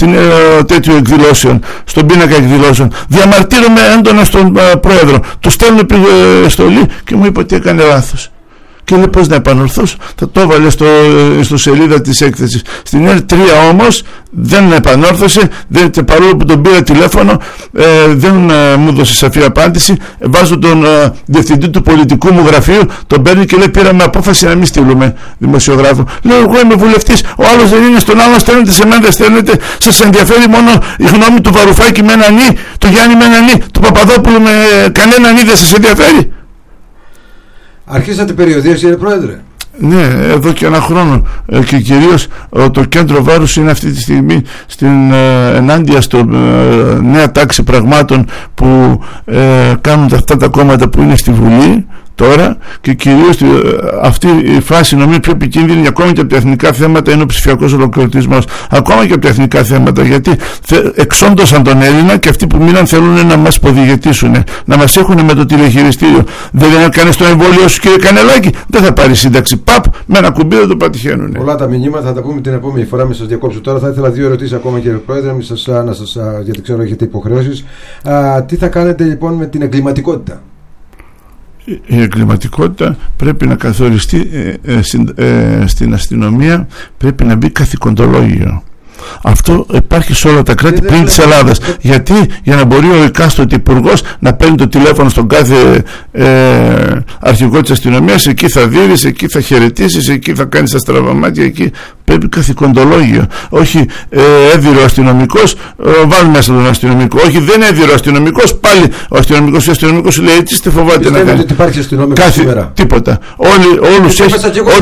τέτοιου εκδηλώσεων, στον πίνακα εκδηλώσεων. Διαμαρτύρομαι έντονα στον πρόεδρο. Του στέλνω επιστολή και μου είπε ότι έκανε λάθος. Και λέει πώς να επανορθώσω. Θα το έβαλε στο σελίδα της έκθεσης. Στην ΕΡΤ 3 όμως δεν επανόρθωσε, παρόλο που τον πήρα τηλέφωνο, δεν μου έδωσε σαφή απάντηση. Βάζω τον διευθυντή του πολιτικού μου γραφείου, τον παίρνει και λέει πήραμε απόφαση να μην στείλουμε δημοσιογράφο. Λέω εγώ είμαι βουλευτής, ο άλλος δεν είναι, στον άλλον στέλνετε, σε μένα δεν στέλνετε. Σας ενδιαφέρει μόνο η γνώμη του Βαρουφάκη με ένα νι, του Γιάννη με ένα νι, του Παπαδόπουλου με κανένα νι, δεν σας ενδιαφέρει? Αρχίσατε περιοδίες, κύριε Πρόεδρε? Ναι, εδώ και ένα χρόνο, και κυρίως το κέντρο βάρους είναι αυτή τη στιγμή ενάντια στο νέα τάξη πραγμάτων που κάνουν αυτά τα κόμματα που είναι στη Βουλή τώρα, και κυρίως αυτή η φάση νομίζω πιο επικίνδυνη ακόμα και από τα εθνικά θέματα είναι ο ψηφιακός ολοκληρωτισμός. Ακόμα και από τα εθνικά θέματα, γιατί εξόντωσαν τον Έλληνα και αυτοί που μείναν θέλουν να μας ποδηγετήσουν, να μας έχουν με το τηλεχειριστήριο. Δεν έκανε το εμβόλιο σου, κύριε Κανελάκη? Δεν θα πάρει σύνταξη. Παπ, με ένα κουμπί δεν το πατυχαίνουν. Πολλά τα μηνύματα, θα τα πούμε την επόμενη φορά. Μην σας διακόψω τώρα. Θα ήθελα 2 ερωτήσεις ακόμα, κύριε Πρόεδρε, γιατί ξέρω έχετε υποχρεώσεις. Τι θα κάνετε λοιπόν με την εγκληματικότητα? Η εγκληματικότητα πρέπει να καθοριστεί στην αστυνομία, πρέπει να μπει καθηκοντολόγιο. Αυτό υπάρχει σε όλα τα κράτη πριν της Ελλάδας. Γιατί? Για να μπορεί ο εκάστοτε υπουργός να παίρνει το τηλέφωνο στον κάθε αρχηγό της αστυνομίας, εκεί θα δείρεις, εκεί θα χαιρετήσεις, εκεί θα κάνεις τα στραβαμάτια, εκεί πρέπει καθηκοντολόγιο. Όχι έδιρο αστυνομικός, βάλει μέσα τον αστυνομικό. Όχι, δεν είναι έδιρο αστυνομικός, πάλι ο αστυνομικός σου λέει, τι φοβάται να κάνει? Πιστεύετε ότι υπάρχει αστυνομικός σήμερα? Τίποτα. Όλους έχει.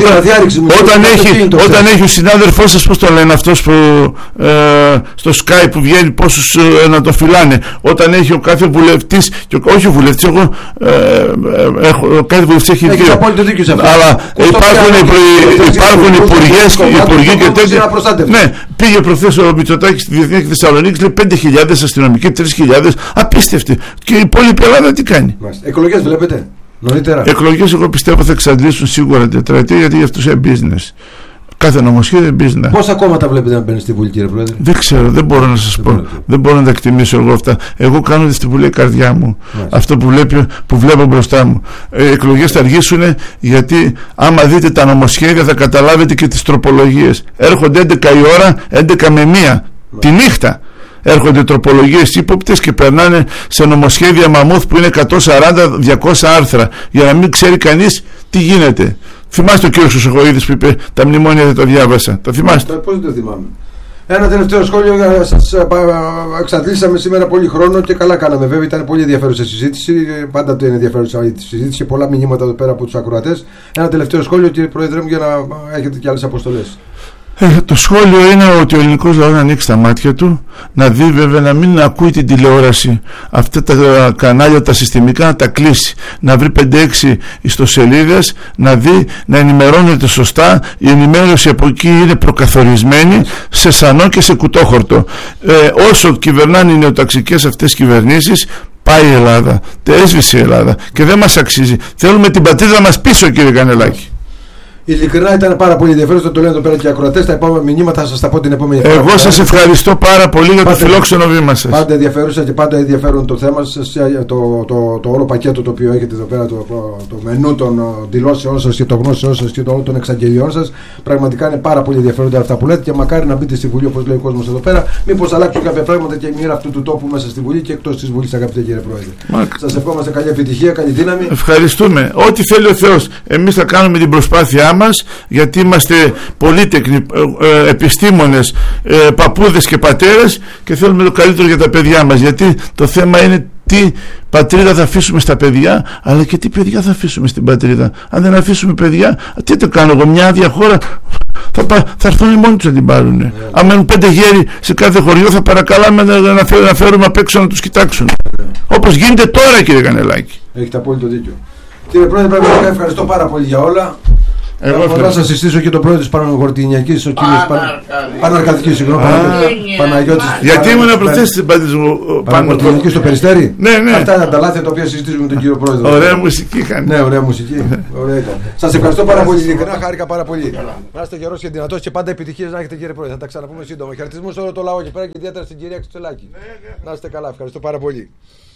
Όταν έχει ο συνάδελφός σας, πώς το λένε αυτός που στο Skype που βγαίνει, πόσους να το φυλάνε, όταν έχει ο κάθε βουλευτής, και όχι ο βουλευτής, ο κάθε βουλευτής έχει δίκιο, αλλά υπάρχουν υπουργοί και τέτοια. Ναι, πήγε προχθές ο Μητσοτάκης στη Διεθνή Έκθεση Θεσσαλονίκης, λέει 5.000 αστυνομικοί, 3.000, απίστευτοι. Και η υπόλοιπη Ελλάδα τι κάνει? Εκλογές βλέπετε νωρίτερα? Εκλογές εγώ πιστεύω θα εξαντλήσουν σίγουρα τετραετία, γιατί για αυτούς είναι business. Κάθε νομοσχέδιο business. Πόσα κόμματα βλέπετε να μπαίνουν στη Βουλή, κύριε Πρόεδρε? Δεν ξέρω, δεν μπορώ να σας πω. Δεν μπορώ να τα εκτιμήσω εγώ αυτά. Εγώ κάνω στη Βουλή η καρδιά μου. Αυτό που βλέπω μπροστά μου. Εκλογές θα αργήσουν, γιατί άμα δείτε τα νομοσχέδια θα καταλάβετε και τις τροπολογίες. Έρχονται 11 η ώρα, 11 με 1 τη νύχτα. Έρχονται τροπολογίες ύποπτες και περνάνε σε νομοσχέδια μαμούθ που είναι 140-200 άρθρα, για να μην ξέρει κανείς τι γίνεται. Θυμάστε ο κύριος Χρυσοχοΐδης που είπε τα μνημόνια δεν τα διάβασα? Το θυμάστε? Πώς δεν το θυμάμαι. Ένα τελευταίο σχόλιο. Σας εξαντλήσαμε σήμερα πολύ χρόνο και καλά κάναμε. Βέβαια ήταν πολύ ενδιαφέρουσα συζήτηση. Πάντα είναι ενδιαφέρουσα η συζήτηση και πολλά μηνύματα εδώ πέρα από τους ακροατές. Ένα τελευταίο σχόλιο, κύριε Πρόεδρε μου, για να έχετε και άλλες αποστολές. Το σχόλιο είναι ότι ο ελληνικός λαός να ανοίξει τα μάτια του, να δει, βέβαια, να μην ακούει την τηλεόραση, αυτά τα κανάλια τα συστημικά να τα κλείσει, να βρει 5-6 ιστοσελίδες, να δει, να ενημερώνεται σωστά. Η ενημέρωση από εκεί είναι προκαθορισμένη σε σανό και σε κουτόχορτο. Όσο κυβερνάνε οι νεοταξικές αυτές κυβερνήσεις, πάει η Ελλάδα, έσβησε η Ελλάδα και δεν μας αξίζει. Θέλουμε την πατρίδα μας πίσω, κύριε Κανελάκη. Ειλικρινά ήταν πάρα πολύ ενδιαφέρον, το λένε εδώ πέρα και οι ακροατές. Τα επόμενα μηνύματα θα σας τα πω την επόμενη φορά. Εγώ σας ευχαριστώ πάρα πολύ για το φιλόξενο βήμα σας. Πάντα ενδιαφέρουσα και πάντα ενδιαφέρον το θέμα σας, το όλο πακέτο το οποίο έχετε εδώ πέρα, το μενού των δηλώσεών σας και των γνώσεών σας και των εξαγγελιών σας. Πραγματικά είναι πάρα πολύ ενδιαφέροντα αυτά που λέτε και μακάρι να μπείτε στη Βουλή, όπως λέει ο κόσμος εδώ πέρα. Μήπως αλλάξουν κάποια πράγματα και η μοίρα αυτού του τόπου μέσα στη Βουλή και εκτός της Βουλής, αγαπητέ κύριε Πρόεδρε. Σας ευχόμαστε καλή επιτυχία, καλή δύναμη. Ευχαριστούμε. Ό,τι θέλει ο Θεός. Εμείς θα κάνουμε την προσπάθειά μας, γιατί είμαστε πολύτεκνοι επιστήμονες, παππούδες και πατέρες, και θέλουμε το καλύτερο για τα παιδιά μας, γιατί το θέμα είναι τι πατρίδα θα αφήσουμε στα παιδιά, αλλά και τι παιδιά θα αφήσουμε στην πατρίδα. Αν δεν αφήσουμε παιδιά, τι το κάνω εγώ? Μια άδεια χώρα θα έρθουν μόνοι τους να την πάρουν. Αν μένουν 5 γέροι σε κάθε χωριό, θα παρακαλάμε να φέρουμε απ' έξω να τους κοιτάξουν. Όπως γίνεται τώρα, κύριε Κανελάκη. Έχετε απόλυτο δίκιο. Κύριε Πρόεδρε, πραγματικά ευχαριστώ πάρα πολύ για όλα. Θα σας συστήσω και τον πρόεδρο της Παναγορτινιακής, ο κύριος Παναρκαδικής, συγγνώμη, Παναγιώτης. Γιατί ήμουν προχθές στην Παναγορτινιακή στο Περιστέρι. Ναι. Αυτά είναι τα λάθη τα οποία συζητήσουμε με τον κύριο πρόεδρο. Ωραία μουσική κάνει. Ναι, ωραία μουσική. Σας ευχαριστώ πάρα πολύ. Ειλικρινά χάρηκα πάρα πολύ. Να είστε γερός και δυνατός και πάντα επιτυχίες να έχετε, κύριε πρόεδρε. Θα τα ξαναπούμε σύντομα. Χαιρετισμούς σε όλο το λαό και πέρα και ιδιαίτερα στην κυρία Ξουτσελάκη. Να είστε καλά. Ευχαριστώ πάρα πολύ.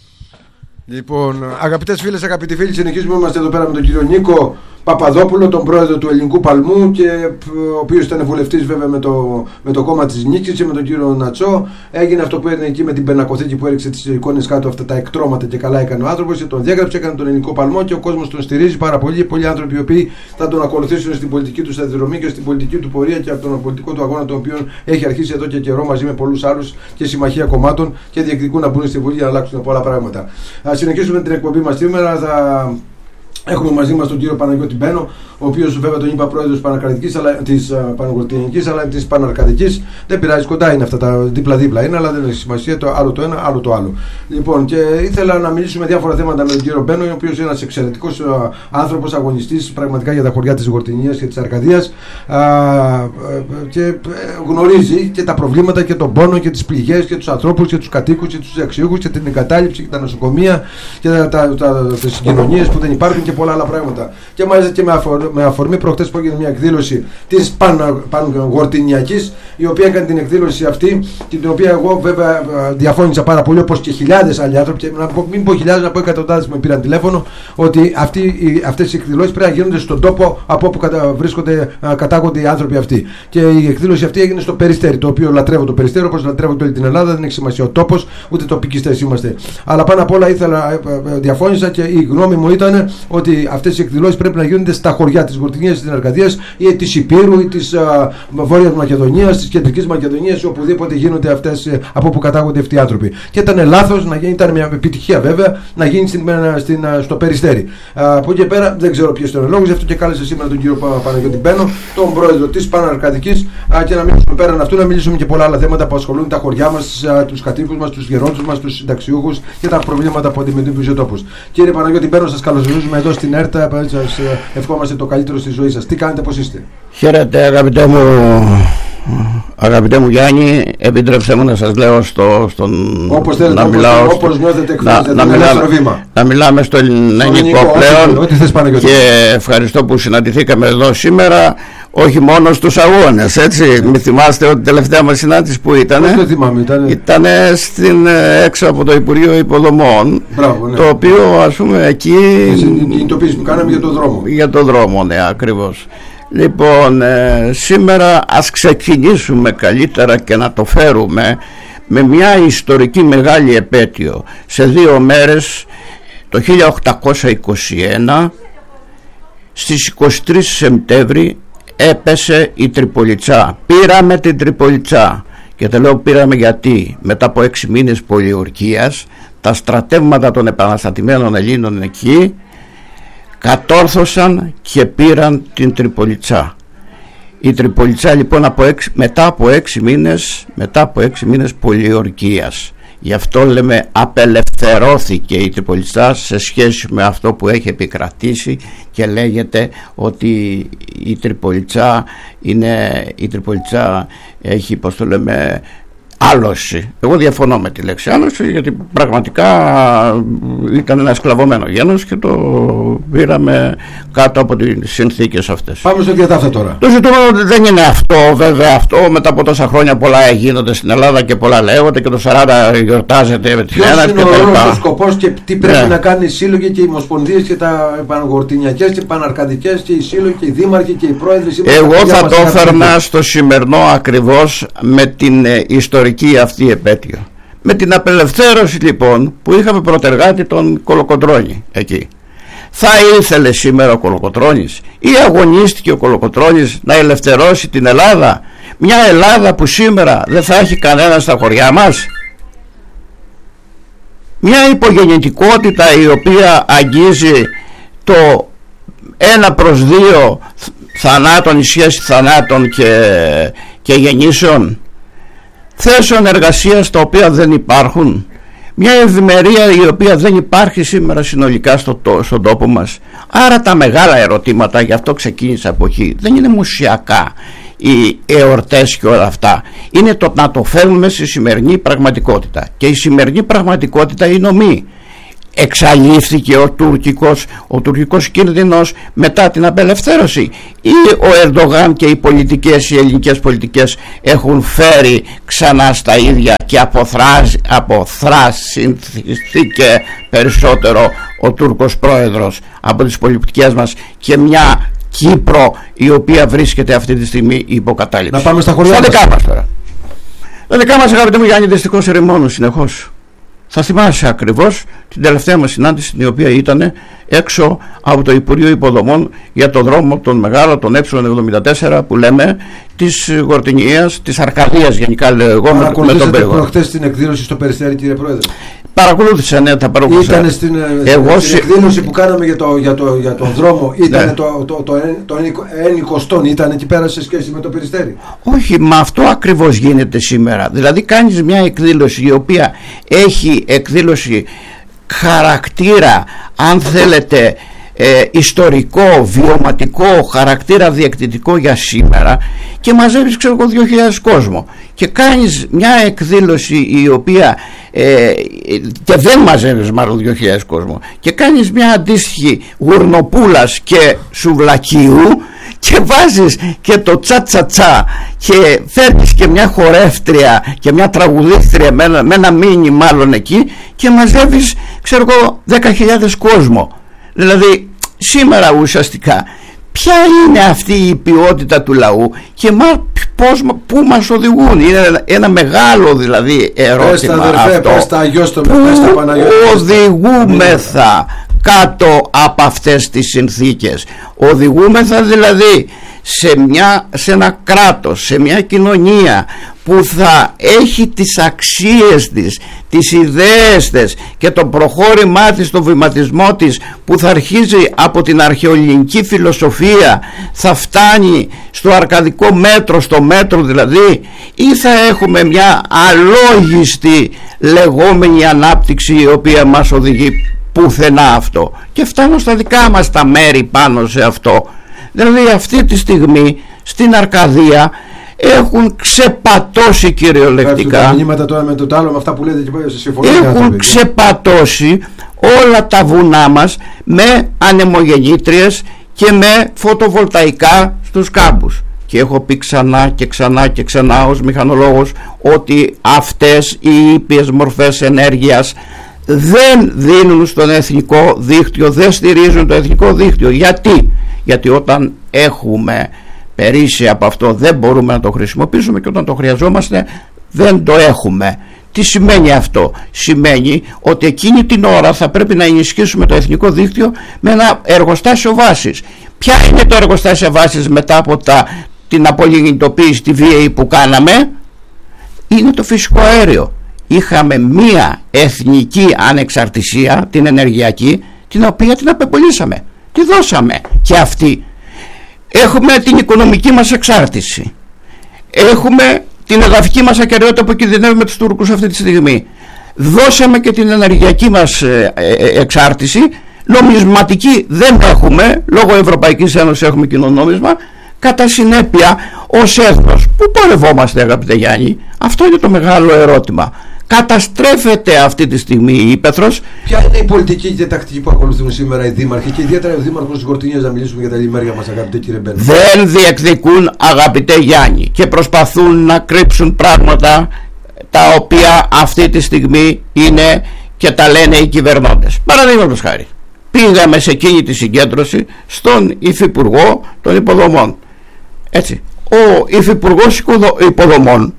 Λοιπόν, αγαπητές φίλες, αγαπητοί φίλοι, συνεχίζουμε. Είμαστε εδώ πέρα με τον κύριο Νίκο Παπαδόπουλο, τον πρόεδρο του Ελληνικού Παλμού, και ο οποίος ήταν βουλευτής βέβαια με το κόμμα της Νίκης, και με τον κύριο Νατσό. Έγινε αυτό που έγινε εκεί με την πενακοθήκη που έριξε τις εικόνες κάτω, αυτά τα εκτρώματα, και καλά έκανε ο άνθρωπος και τον διέγραψε, έκανε τον Ελληνικό Παλμό και ο κόσμος τον στηρίζει πάρα πολύ. Πολλοί άνθρωποι οι οποίοι θα τον ακολουθήσουν στην πολιτική του σταδιοδρομή και στην πολιτική του πορεία και από τον πολιτικό του αγώνα, τον οποίο έχει αρχίσει εδώ και καιρό μαζί με πολλούς άλλους και συμμαχία κομμάτων, και διεκδικούν να μπουν στη Βουλή για να αλλάξουν πολλά πράγματα. Συνεχίσουμε την εκπομπή μας σήμερα. Έχουμε μαζί μας τον κύριο Παναγιώτη Μπένο, ο οποίος βέβαια τον είπα πρόεδρος της Παναγορτινιακής, αλλά της Παναρκαδικής. Δεν πειράζει, κοντά είναι αυτά τα δίπλα-δίπλα είναι, αλλά δεν έχει σημασία, άλλο το ένα, άλλο το άλλο. Λοιπόν, και ήθελα να μιλήσουμε διάφορα θέματα με τον κύριο Μπένο, ο οποίος είναι ένας εξαιρετικός άνθρωπος, αγωνιστής πραγματικά για τα χωριά της Γορτινίας και της Αρκαδίας, και γνωρίζει και τα προβλήματα και τον πόνο και τις πληγές και τους ανθρώπους και τους κατοίκους και τους αξιούχους και την εγκατάλειψη και τα νοσοκομεία και τις συγκοινωνίες που δεν υπάρχουν και πολλά άλλα πράγματα. Και μάλιστα και με αφορμή προχτές που έγινε μια εκδήλωση της Παναγορτινιακής, η οποία έκανε την εκδήλωση αυτή, την οποία εγώ βέβαια διαφώνησα πάρα πολύ, όπως και χιλιάδες άλλοι άνθρωποι, και μην πω χιλιάδες, να πω εκατοντάδες που με πήραν τηλέφωνο, ότι αυτές οι εκδηλώσεις πρέπει να γίνονται στον τόπο από όπου κατάγονται οι άνθρωποι αυτοί. Και η εκδήλωση αυτή έγινε στο Περιστέρι, το οποίο λατρεύω το Περιστέρι, όπως λατρεύω και όλη την Ελλάδα, δεν έχει σημασία ο τόπος, ούτε τοπικιστές είμαστε. Αλλά πάνω απ' όλα διαφώνησα, και η γνώμη μου ήταν ότι αυτές οι εκδηλώσεις πρέπει να γίνονται στα χωριά της Γορτινίας, της Αρκαδίας ή της Υπήρου ή της Βόρειας Μακεδονίας, της Κεντρικής Μακεδονίας, οπουδήποτε γίνονται αυτές, από όπου κατάγονται αυτοί οι άνθρωποι. Και ήταν λάθος να γίνει, ήταν μια επιτυχία βέβαια, να γίνει στο Περιστέρι. Από εκεί και πέρα δεν ξέρω ποιος ήταν ο λόγος, γι' αυτό και κάλεσα σήμερα τον κύριο Παναγιώτη Μπένο, τον πρόεδρο της Παναρκαδικής, και να μιλήσουμε πέραν αυτού, να μιλήσουμε και πολλά άλλα θέματα που ασχολούν τα χωριά μας, τους κατοίκους μας, τους γερόντους μας, τους συνταξιούχους και τα προβλήματα που αντιμετωπίζει ο τόπος. Κύριε Παναγιώτη Μπένο, σας καλωσορίζουμε εδώ στην ΕΡΤΑ, σας ευχόμαστε το καλύτερο στη ζωή σας. Τι κάνετε, πώς είστε? Χαίρετε αγαπητέ μου Γιάννη, επιτρέψτε μου να σας λέω όπως θέλετε, όπως νιώθετε, να μιλάμε στο ελληνικό πλέον, και ευχαριστώ που συναντηθήκαμε εδώ σήμερα, όχι μόνο στους αγώνες, έτσι. Μη θυμάστε ότι η τελευταία μας συνάντηση που ήταν έξω από το Υπουργείο Υποδομών. Μπράβο, ναι. Το οποίο, ας πούμε, εκεί την κινητοποίηση που κάναμε για τον δρόμο. Για τον δρόμο, ναι, ακριβώς. Λοιπόν, σήμερα ας ξεκινήσουμε καλύτερα και να το φέρουμε με μια ιστορική μεγάλη επέτειο. Σε 2 μέρες, το 1821, στις 23 Σεπτέμβρη, έπεσε η Τριπολιτσά. Πήραμε την Τριπολιτσά. Και το λέω πήραμε γιατί μετά από 6 μήνες πολιορκίας, τα στρατεύματα των επαναστατημένων Ελλήνων εκεί κατόρθωσαν και πήραν την Τριπολιτσά. Η Τριπολιτσά λοιπόν μετά από 6 μήνες πολιορκίας. Γι' αυτό λέμε απελευθερώθηκε η Τριπολιτσά σε σχέση με αυτό που έχει επικρατήσει, και λέγεται ότι η Τριπολιτσά έχει, πώς το λέμε, άλωση. Εγώ διαφωνώ με τη λέξη άλωση, γιατί πραγματικά ήταν ένα σκλαβωμένο γένος και το πήραμε κάτω από τις συνθήκες αυτές. Πάμε στο διατάφτα τώρα. Το ζητούμενο δεν είναι αυτό, βέβαια. Αυτό μετά από τόσα χρόνια πολλά γίνονται στην Ελλάδα και πολλά λέγονται, και το 40 γιορτάζεται με την Ποιος είναι ο ρόλος, ο σκοπός και τι πρέπει να κάνει οι σύλλογοι και οι ομοσπονδίες και τα παναγορτινιακές και οι παναρκαδικές και οι σύλλογοι και οι δήμαρχοι και οι πρόεδροι? Εγώ θα το έφερνα στο σημερινό ακριβώς με την ιστορική αυτή επέτειο. Με την απελευθέρωση λοιπόν που είχαμε πρωτεργάτη τον Κολοκοντρώνη εκεί. Θα ήθελε σήμερα ο Κολοκοντρώνης ή αγωνίστηκε ο Κολοκοντρώνης να ελευθερώσει την Ελλάδα, μια Ελλάδα που σήμερα δεν θα έχει κανένα στα χωριά μας, μια υπογεννητικότητα η οποία αγγίζει το 1/2 θανάτων, η σχέση θανάτων και γεννήσεων, θέσεων εργασίας τα οποία δεν υπάρχουν, μια ευημερία η οποία δεν υπάρχει σήμερα συνολικά στον τόπο μας. Άρα τα μεγάλα ερωτήματα, γι' αυτό ξεκίνησα από εκεί, δεν είναι μουσιακά οι εορτές και όλα αυτά, είναι το να το φέρνουμε στη σημερινή πραγματικότητα. Και η σημερινή πραγματικότητα είναι ομή. Εξαλείφθηκε ο τουρκικός κίνδυνος μετά την απελευθέρωση, ή ο Ερντογάν και οι ελληνικές πολιτικές έχουν φέρει ξανά στα ίδια και αποθράσινθήκε περισσότερο ο Τούρκος πρόεδρος από τις πολιτικές μας και μια Κύπρο η οποία βρίσκεται αυτή τη στιγμή υποκατάληψη. Να πάμε στα χωριά. Στα δικά μας τώρα. Τα δικά μας, αγαπητέ μου Γιάννη, δυστυχώς ερημώνουν συνεχώς. Θα θυμάσαι ακριβώς την τελευταία μας συνάντηση, την οποία ήταν έξω από το Υπουργείο Υποδομών για το δρόμο τον μεγάλο, τον Ε74 που λέμε, της Γορτινιίας, της Αρκαδίας γενικά λέω εγώ, με τον Πύργο. Παρακολουθήσατε προχτές την εκδήλωση στο Περιστέρι, κύριε Πρόεδρε? Παρακολούθησα, ναι, τα παρακολούθησα. Ήταν στην εκδήλωση που κάναμε για τον δρόμο, ήταν ναι. το 1/20, ήταν εκεί πέρα σε σχέση με το Περιστέρι? Όχι, μα αυτό ακριβώς γίνεται σήμερα. Δηλαδή κάνεις μια εκδήλωση η οποία έχει εκδήλωση χαρακτήρα, αν θέλετε, ιστορικό, βιωματικό, χαρακτήρα διεκτητικό για σήμερα, και μαζεύεις, ξέρω εγώ, 2.000 κόσμο, και κάνεις μια εκδήλωση η οποία και δεν μαζεύεις μάλλον 2.000 κόσμο, και κάνεις μια αντίστοιχη Γουρνοπούλας και Σουβλακίου και βάζεις και το τσατσατσά και φέρνεις και μια χορεύτρια και μια τραγουδίστρια με ένα μίνι μάλλον εκεί, και μαζεύεις, ξέρω εγώ, 10.000 κόσμο. Δηλαδή σήμερα ουσιαστικά ποια είναι αυτή η ποιότητα του λαού και πού μας οδηγούν? Είναι ένα μεγάλο δηλαδή ερώτημα αυτό. Πού οδηγούμεθα κάτω από αυτές τις συνθήκες? Οδηγούμεθα δηλαδή σε ένα κράτος, σε μια κοινωνία που θα έχει τις αξίες της, τις ιδέες της και το προχώρημά της, το βηματισμό της, που θα αρχίζει από την αρχαιοελληνική φιλοσοφία, θα φτάνει στο αρκαδικό μέτρο, στο μέτρο δηλαδή, ή θα έχουμε μια αλόγιστη λεγόμενη ανάπτυξη η οποία μας οδηγεί πουθενά αυτό? Και φτάνω στα δικά μας τα μέρη πάνω σε αυτό. Δηλαδή αυτή τη στιγμή στην Αρκαδία έχουν ξεπατώσει κυριολεκτικά, τα μηνύματα τώρα με το άλλο, με αυτά που λέτε και πάλι σε συμφωνία, έχουν ξεπατώσει όλα τα βουνά μας με ανεμογεννήτριες και με φωτοβολταϊκά στους κάμπους. Και έχω πει ξανά και ξανά και ξανά ως μηχανολόγος ότι αυτές οι ήπιες μορφές ενέργειας δεν δίνουν στον εθνικό δίκτυο, δεν στηρίζουν το εθνικό δίκτυο. Γιατί όταν έχουμε περίσει από αυτό δεν μπορούμε να το χρησιμοποιήσουμε, και όταν το χρειαζόμαστε δεν το έχουμε. Τι σημαίνει αυτό? Σημαίνει ότι εκείνη την ώρα θα πρέπει να ενισχύσουμε το εθνικό δίκτυο με ένα εργοστάσιο βάσης. Ποια είναι το εργοστάσιο βάσης μετά από την απολιγνητοποίηση, τη βίαιη που κάναμε? Είναι το φυσικό αέριο. Είχαμε μία εθνική ανεξαρτησία, την ενεργειακή, την οποία την απεμπολίσαμε, τη δώσαμε και αυτή. Έχουμε την οικονομική μας εξάρτηση, έχουμε την εδαφική μας ακεραιότητα που κινδυνεύει με τους Τούρκους αυτή τη στιγμή, δώσαμε και την ενεργειακή μας εξάρτηση. Νομισματική δεν έχουμε, λόγω Ευρωπαϊκής Ένωσης έχουμε κοινό νόμισμα. Κατά συνέπεια, ως έθνος, πού πορευόμαστε, αγαπητέ Γιάννη? Αυτό είναι το μεγάλο ερώτημα. Καταστρέφεται αυτή τη στιγμή η ύπαιθρος. Ποια είναι η πολιτική και τακτική που ακολουθούν σήμερα οι δήμαρχοι, και ιδιαίτερα ο δήμαρχος της Γορτινίας, να μιλήσουμε για τα λιμέρια μας, αγαπητέ κύριε Μπένο? Δεν διεκδικούν, αγαπητέ Γιάννη, και προσπαθούν να κρύψουν πράγματα τα οποία αυτή τη στιγμή είναι και τα λένε οι κυβερνώντες. Παραδείγματος χάρη, πήγαμε σε εκείνη τη συγκέντρωση στον Υφυπουργό των Υποδομών. Έτσι, ο Υφυπουργός Υποδομών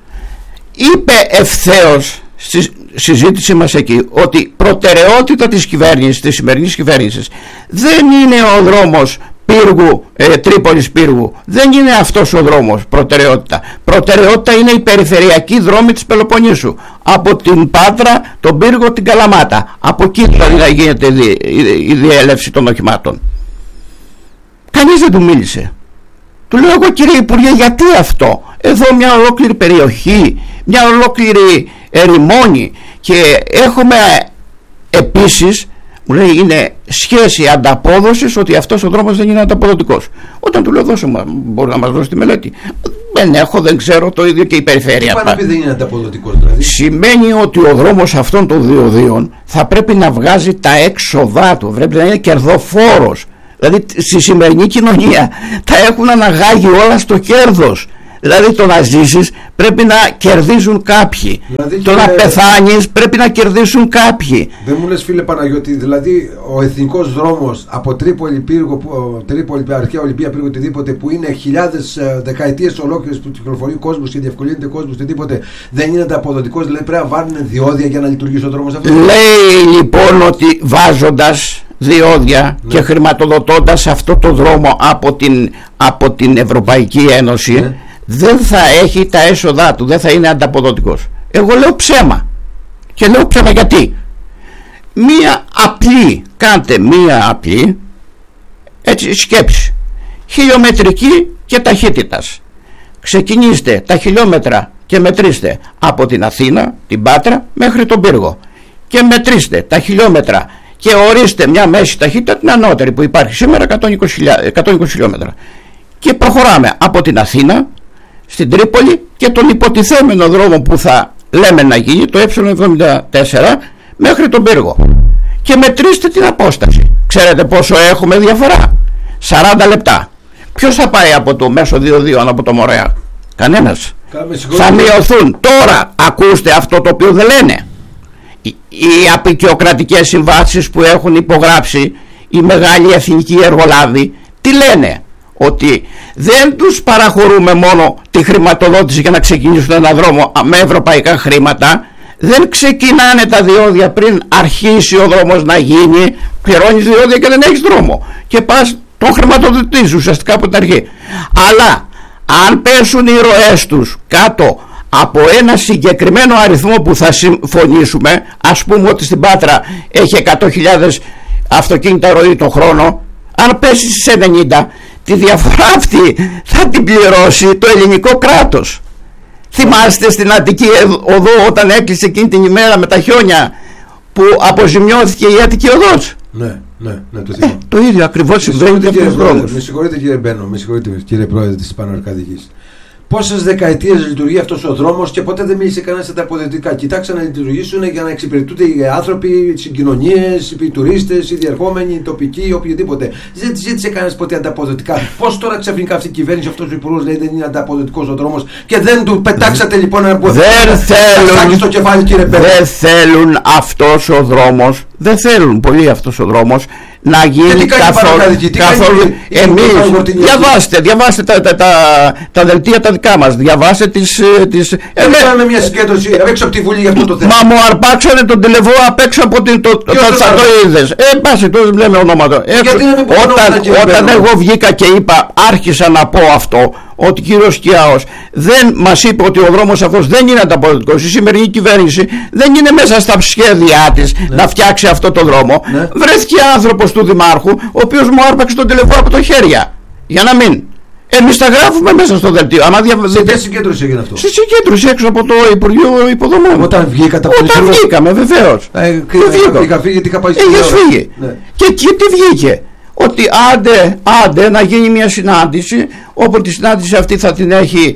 είπε ευθέως στη συζήτηση μας εκεί ότι προτεραιότητα της κυβέρνησης, της σημερινής κυβέρνησης, δεν είναι ο δρόμος Τρίπολης Πύργου, δεν είναι αυτός ο δρόμος προτεραιότητα. Προτεραιότητα είναι η περιφερειακή δρόμη της Πελοποννήσου, από την Πάτρα, τον Πύργο, την Καλαμάτα, από εκεί δηλαδή να γίνεται η διέλευση των οχημάτων. Κανείς δεν του μίλησε. Του λέω εγώ, κύριε Υπουργέ, γιατί αυτό? Εδώ μια ολόκληρη περιοχή, μια ολόκληρη ερημόνη, Και έχουμε επίσης, μου λέει, είναι σχέση ανταπόδοσης ότι αυτός ο δρόμος δεν είναι ανταποδοτικός. Όταν του λέω μπορεί να μας δώσει τη μελέτη. Δεν έχω, δεν ξέρω, το ίδιο και η περιφέρεια. Τι πάνε δεν είναι ανταποδοτικός δηλαδή? Σημαίνει ότι ο δρόμος αυτών των διοδίων θα πρέπει να βγάζει τα έξοδά του, πρέπει να είναι κερδοφόρος. Δηλαδή στη σημερινή κοινωνία τα έχουν αναγάγει όλα στο κέρδος. Δηλαδή το να ζήσεις πρέπει να κερδίζουν κάποιοι. Δηλαδή, το να πεθάνεις πρέπει να κερδίσουν κάποιοι. Δεν μου λες, φίλε Παναγιώτη, δηλαδή ο εθνικός δρόμος από Τρίπολη, Πύργο, αρχαία Ολυμπία, Πύργο, οτιδήποτε, που είναι χιλιάδες δεκαετίες ολόκληρες που κυκλοφορεί ο κόσμος και διευκολύνεται ο κόσμος, οτιδήποτε, δεν είναι ανταποδοτικός? Δηλαδή πρέπει να βάλουν διόδια για να λειτουργήσει ο δρόμος αυτό? Λέει λοιπόν ότι βάζοντας διόδια και χρηματοδοτώντας αυτό το δρόμο από την Ευρωπαϊκή Ένωση, δεν θα έχει τα έσοδά του, δεν θα είναι ανταποδοτικός. Εγώ λέω ψέμα. Και λέω ψέμα γιατί? Κάντε μία απλή σκέψη χιλιομετρική και ταχύτητας. Ξεκινήστε τα χιλιόμετρα και μετρήστε από την Αθήνα, την Πάτρα μέχρι τον Πύργο, και μετρήστε τα χιλιόμετρα και ορίστε μια μέση ταχύτητα, την ανώτερη που υπάρχει σήμερα, 120 χιλιόμετρα, και προχωράμε από την Αθήνα στην Τρίπολη και τον υποτιθέμενο δρόμο που θα λέμε να γίνει, το Ε74, μέχρι τον Πύργο, και μετρήστε την απόσταση. Ξέρετε πόσο έχουμε διαφορά? 40 λεπτά. Ποιος θα πάει από το μέσο διοδίων, από το Μορέα? Κανένας. Θα μειωθούν. Τώρα ακούστε αυτό το οποίο δεν λένε. Οι απεικιοκρατικές συμβάσεις που έχουν υπογράψει οι μεγάλοι εθνικοί εργολάβοι, τι λένε? Ότι δεν τους παραχωρούμε μόνο τη χρηματοδότηση για να ξεκινήσουν ένα δρόμο με ευρωπαϊκά χρήματα, δεν ξεκινάνε τα διόδια πριν αρχίσει ο δρόμος να γίνει. Πληρώνεις διόδια και δεν έχεις δρόμο και πας τον χρηματοδοτήσεις ουσιαστικά από την αρχή. Αλλά αν πέσουν οι ροές τους κάτω από ένα συγκεκριμένο αριθμό που θα συμφωνήσουμε, ας πούμε ότι στην Πάτρα έχει 100.000 αυτοκίνητα ροή το χρόνο, αν πέσει στις 90, τη διαφορά αυτή θα την πληρώσει το ελληνικό κράτος. Θυμάστε στην Αττική Οδό όταν έκλεισε εκείνη την ημέρα με τα χιόνια που αποζημιώθηκε η Αττική Οδός? Ναι, το θυμάμαι. Το ίδιο ακριβώς συμβαίνει και αυτούς τους δρόμους. Με συγχωρείτε κύριε Μπένο, με συγχωρείτε κύριε Πρόεδρε της Παναρκαδικής. Πόσες δεκαετίες λειτουργεί αυτός ο δρόμος και ποτέ δεν μίλησε κανένας για τα αποδοτικά? Κοιτάξτε να λειτουργήσουν για να εξυπηρετούνται οι άνθρωποι, οι συγκοινωνίες, οι τουρίστες, οι διερχόμενοι, οι τοπικοί, οποιοδήποτε. Δεν ζήτησε κανένας ποτέ ανταποδοτικά. Πώς τώρα ξαφνικά αυτή η κυβέρνηση, αυτός ο υπουργός λέει δεν είναι ανταποδοτικός ο δρόμος και δεν του πετάξατε λοιπόν ένα ποδητάκι στο κεφάλι, κύριε Μπένο? Δεν θέλουν αυτός ο δρόμος, δεν θέλουν πολύ αυτός ο δρόμος να γίνει καθόλου. Εμείς διαβάστε τα δελτία τα δικά μας, διαβάστε τις κάναμε μια συγκέντρωση έξω από τη Βουλή για αυτό το θέμα. Μα μου αρπάξανε τον τηλεβό απ' έξω από το είδες. Πάση το λέμε ονόματα. Όταν εγώ βγήκα και άρχισα να πω αυτό, ότι ο κύριος Κιάος δεν μας είπε ότι ο δρόμος αυτός δεν είναι ανταποδοτικός, η σημερινή κυβέρνηση δεν είναι μέσα στα σχέδιά της να φτιάξει αυτό το δρόμο, βρέθηκε άνθρωπος του Δημάρχου ο οποίος μου άρπαξε τον τηλεφώνο από τα χέρια για να μην. Εμείς τα γράφουμε μέσα στο δελτίο. Σε ποια συγκέντρωση έγινε αυτό? Στη συγκέντρωση έξω από το Υπουργείο Υποδομών. Όταν βγήκαμε βεβαίως. Είχα φύγει γιατί είχα πάει στη φύγει. Και εκεί τι βγήκε? Ότι άντε να γίνει μια συνάντηση, όπου τη συνάντηση αυτή θα την έχει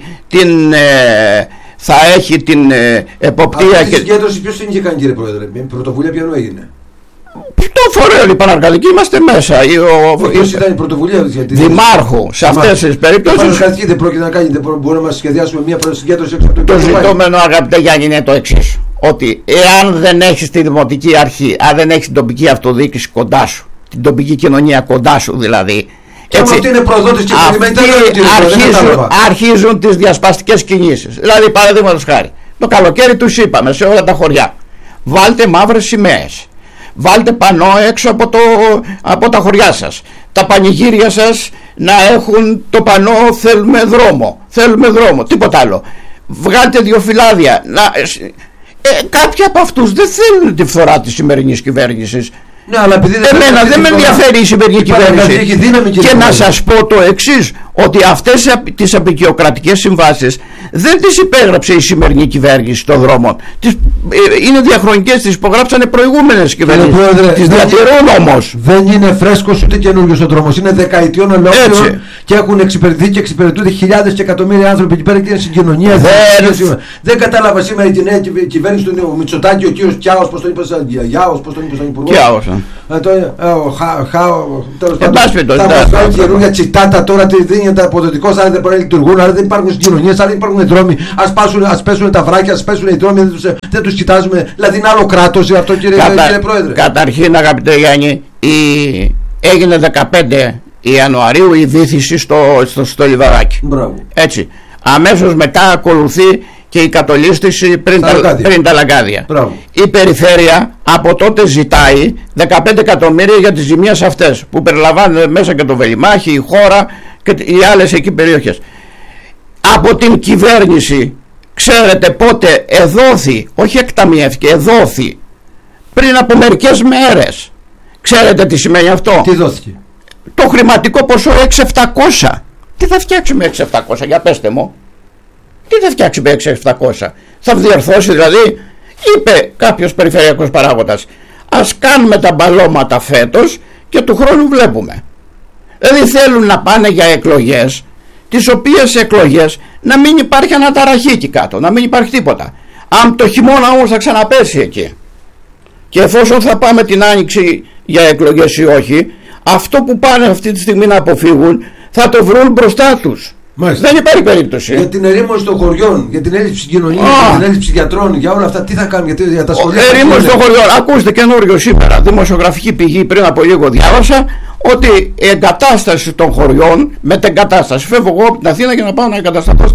την εποπτεία. Αυτή τη συγκέντρωση ποιος την είχε κάνει, κύριε Πρόεδρε? Πρωτοβουλία ποιανού έγινε? Το φορέο η Παναργαλική, είμαστε μέσα. Ποιος ήταν η πρωτοβουλία Δημάρχου σε αυτές τις περιπτώσεις? Η Παναργαλική δεν πρόκειται να κάνει, δεν μπορούμε να σχεδιάσουμε μια συγκέντρωση έξω από το ζητούμενο, αγαπητέ Γιάννη, είναι το εξής: ότι εάν δεν έχεις τη δημοτική αρχή, αν δεν έχεις την τοπική αυτοδιοίκηση κοντά σου, την τοπική κοινωνία κοντά σου δηλαδή, έτσι, είναι προδότες και αρχίζουν τις διασπαστικές κινήσεις. Δηλαδή, παραδείγματος χάρη, το καλοκαίρι τους είπαμε σε όλα τα χωριά, βάλτε μαύρες σημαίες, βάλτε πανό έξω από τα χωριά σας, τα πανηγύρια σας να έχουν το πανό θέλουμε δρόμο, τίποτα άλλο. Βγάλτε 2 φυλάδια. Κάποιοι από αυτούς δεν θέλουν τη φθορά της σημερινής κυβέρνησης. Ναι, αλλά εμένα δεν με ενδιαφέρει η σημερινή κυβέρνηση. Και να σας πω το εξής, ότι αυτές τις απεικιοκρατικές συμβάσεις δεν τις υπέγραψε η σημερινή κυβέρνηση των δρόμων. Είναι διαχρονικές, τις υπογράψανε προηγούμενες κυβερνήσεις. Τις διατηρούν όμως. Δεν είναι φρέσκος ούτε καινούριος ο δρόμος. Είναι δεκαετιών ολόκληρων και έχουν εξυπηρετηθεί και εξυπηρετούνται χιλιάδες και εκατομμύρια άνθρωποι εκεί πέρα και είναι συγκοινωνία. Δεν κατάλαβα σήμερα τη νέα κυβέρνηση του Μητσοτάκη, ο κύριος Κιάος, πώς τον είπε, Γιάος, πώς τον είπε στον Υπουργό. Θα μας βγάλει καινούργια τσιτάτα τώρα, τι δίνεται αποδοτικός, άρα δεν μπορεί να λειτουργούν, άρα δεν υπάρχουν συγκοινωνίες, άρα δεν υπάρχουν δρόμοι. Ας πέσουν τα βράκια, ας πέσουν οι δρόμοι, δεν τους κοιτάζουμε. Δηλαδή είναι άλλο κράτος αυτό, κύριε Πρόεδρε. Καταρχήν, αγαπητέ Γιάννη, έγινε 15 Ιανουαρίου η βύθιση στο Λιβαδάκι. Έτσι. Αμέσως μετά ακολουθεί και η κατολίσθηση πριν τα λαγκάδια. Η περιφέρεια από τότε ζητάει 15 εκατομμύρια για τις ζημίες αυτές, που περιλαμβάνουν μέσα και το Βελιμάχι, η χώρα και οι άλλες εκεί περιοχές. Από την κυβέρνηση, ξέρετε πότε εδόθη, όχι εκταμιεύτηκε, εδόθη πριν από μερικές μέρες. Ξέρετε τι σημαίνει αυτό? Τι δόθηκε? Το χρηματικό ποσό 6.700. Τι θα φτιάξουμε 6.700, για πέστε μου? Τι θα φτιάξουμε 6.700? Θα διορθώσει δηλαδή? Είπε κάποιος περιφερειακός παράγοντας, ας κάνουμε τα μπαλώματα φέτος και του χρόνου βλέπουμε. Δηλαδή θέλουν να πάνε για εκλογές, τις οποίες εκλογές να μην υπάρχει αναταραχή εκεί κάτω, να μην υπάρχει τίποτα. Αν το χειμώνα όμως θα ξαναπέσει εκεί, και εφόσον θα πάμε την άνοιξη για εκλογές ή όχι, αυτό που πάνε αυτή τη στιγμή να αποφύγουν θα το βρουν μπροστά τους. Μάλιστα. Δεν υπάρχει περίπτωση. Για την ερήμωση των χωριών, για την έλλειψη συγκοινωνίας, για την έλλειψη γιατρών, για όλα αυτά, τι θα κάνουμε? Για τα σχολεία. Ερήμωση των χωριών. Ακούστε, καινούριο σήμερα, δημοσιογραφική πηγή, πριν από λίγο διάβασα ότι η εγκατάσταση των χωριών, μετεγκατάσταση. Φεύγω εγώ από την Αθήνα για να πάω να εγκατασταθώ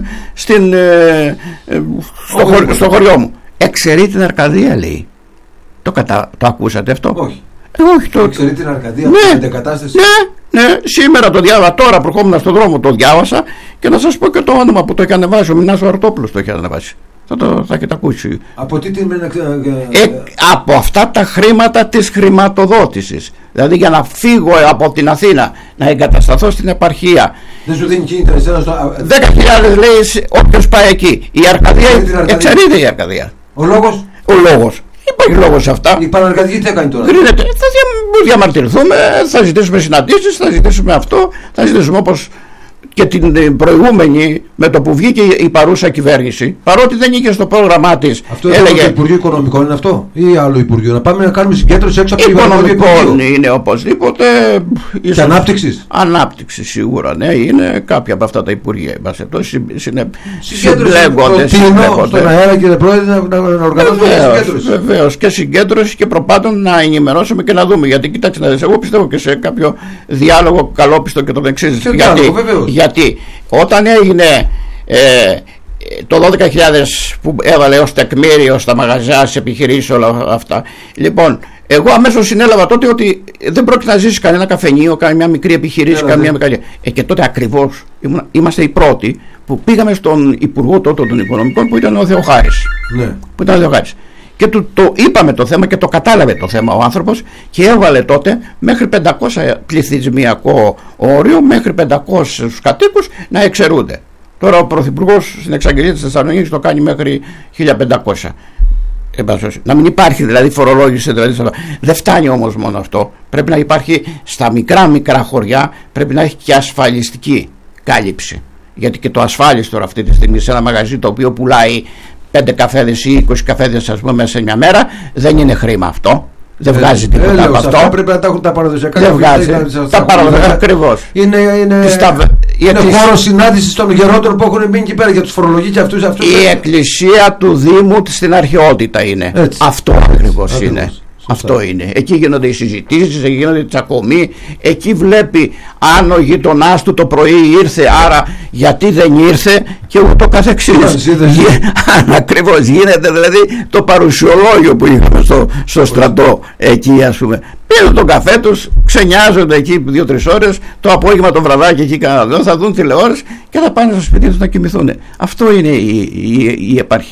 στο χωριό μου. Εξαιρεί την Αρκαδία, λέει. Το ακούσατε αυτό? Όχι. Όχι, εξαιρεί την Αρκαδία, ναι, την εγκατάσταση. Ναι, σήμερα το διάβασα, τώρα προχώρησα στον δρόμο, το διάβασα και να σας πω και το όνομα που το έχει ανεβάσει, ο Μινάς ο Αρτόπουλος το έχει ανεβάσει. Θα έχετε ακούσει. Από τι την από αυτά τα χρήματα της χρηματοδότησης. Δηλαδή για να φύγω από την Αθήνα, να εγκατασταθώ στην επαρχία. Δεν σου δίνει κίνητρα εσένα στο... 10.000 λέει όποιος πάει εκεί. Η Αρκαδία, εξαιρείται η Αρκαδία. Ο λόγος? Ο λόγος. Υπάρχει λόγος σε αυτά. Η Παναρκαδική τι θα κάνει τώρα? Κρίνεται. Θα διαμαρτυρηθούμε, θα ζητήσουμε συναντήσεις, θα ζητήσουμε αυτό, θα ζητήσουμε όπως και την προηγούμενη, με το που βγήκε η παρούσα κυβέρνηση, παρότι δεν είχε στο πρόγραμμά της. Αυτό έλεγε... το Υπουργείο Οικονομικών είναι αυτό ή άλλο Υπουργείο? Να πάμε να κάνουμε συγκέντρωση έξω από το Οικονομικών είναι οπωσδήποτε. Και ανάπτυξης? Ανάπτυξη σίγουρα, ναι, είναι κάποια από αυτά τα Υπουργεία. Συμπλέγονται στον αέρα, κύριε Πρόεδρε, να οργανώσουμε συγκέντρωση. Βεβαίως, και συγκέντρωση και προπάντων να ενημερώσουμε και να δούμε. Γιατί κοιτάξτε, εγώ πιστεύω και σε κάποιο διάλογο καλόπιστο και τον εξής. Γιατί όταν έγινε το 12.000 που έβαλε ως τεκμήριο στα μαγαζιά, στις επιχειρήσεις, όλα αυτά, λοιπόν, εγώ αμέσως συνέλαβα τότε ότι δεν πρόκειται να ζήσει κανένα καφενείο, καμιά μικρή επιχειρήση, καμιά μικρή. Και τότε ακριβώς είμαστε οι πρώτοι που πήγαμε στον Υπουργό τότε των Οικονομικών, που ήταν ο Θεοχάρης. Ναι. Και το είπαμε το θέμα και το κατάλαβε το θέμα ο άνθρωπος και έβαλε τότε μέχρι 500 πληθυσμιακό όριο, μέχρι 500 κατοίκους να εξαιρούνται. Τώρα ο Πρωθυπουργός στην εξαγγελία της Θεσσαλονίκης το κάνει μέχρι 1500. Να μην υπάρχει δηλαδή φορολόγηση, δηλαδή. Δεν φτάνει όμως μόνο αυτό. Πρέπει να υπάρχει στα μικρά χωριά, πρέπει να έχει και ασφαλιστική κάλυψη. Γιατί και το ασφάλιστο αυτή τη στιγμή σε ένα μαγαζί το οποίο πουλάει 5 καφέδες ή 20 καφέδες, ας πούμε, μέσα σε μια μέρα, δεν είναι χρήμα αυτό. Δεν βγάζει τίποτα από αυτό. Πρέπει να τα έχουν τα παραδοσιακά. Δεν βγάζει. Τα παραδοσιακά ακριβώς. Είναι χώρο συνάντησης των γερόντων που έχουν μπει εκεί πέρα για τους φορολογεί και αυτούς. Η εκκλησία του Δήμου στην αρχαιότητα είναι. Έτσι. Αυτό ακριβώς είναι. Αυτό είναι. Εκεί γίνονται οι συζητήσεις, εκεί γίνονται οι τσακωμοί, εκεί βλέπει αν ο γειτονάς του το πρωί ήρθε, άρα γιατί δεν ήρθε και ούτω καθεξής. Ακριβώς γίνεται δηλαδή το παρουσιολόγιο που είχαμε στο στρατό εκεί, ας πούμε. Πήραν τον καφέ τους, ξενιάζονται εκεί 2-3 ώρες, το απόγευμα το βραδάκι εκεί θα δουν τηλεόραση και θα πάνε στο σπίτι τους να κοιμηθούν. Αυτό είναι η επαρχία.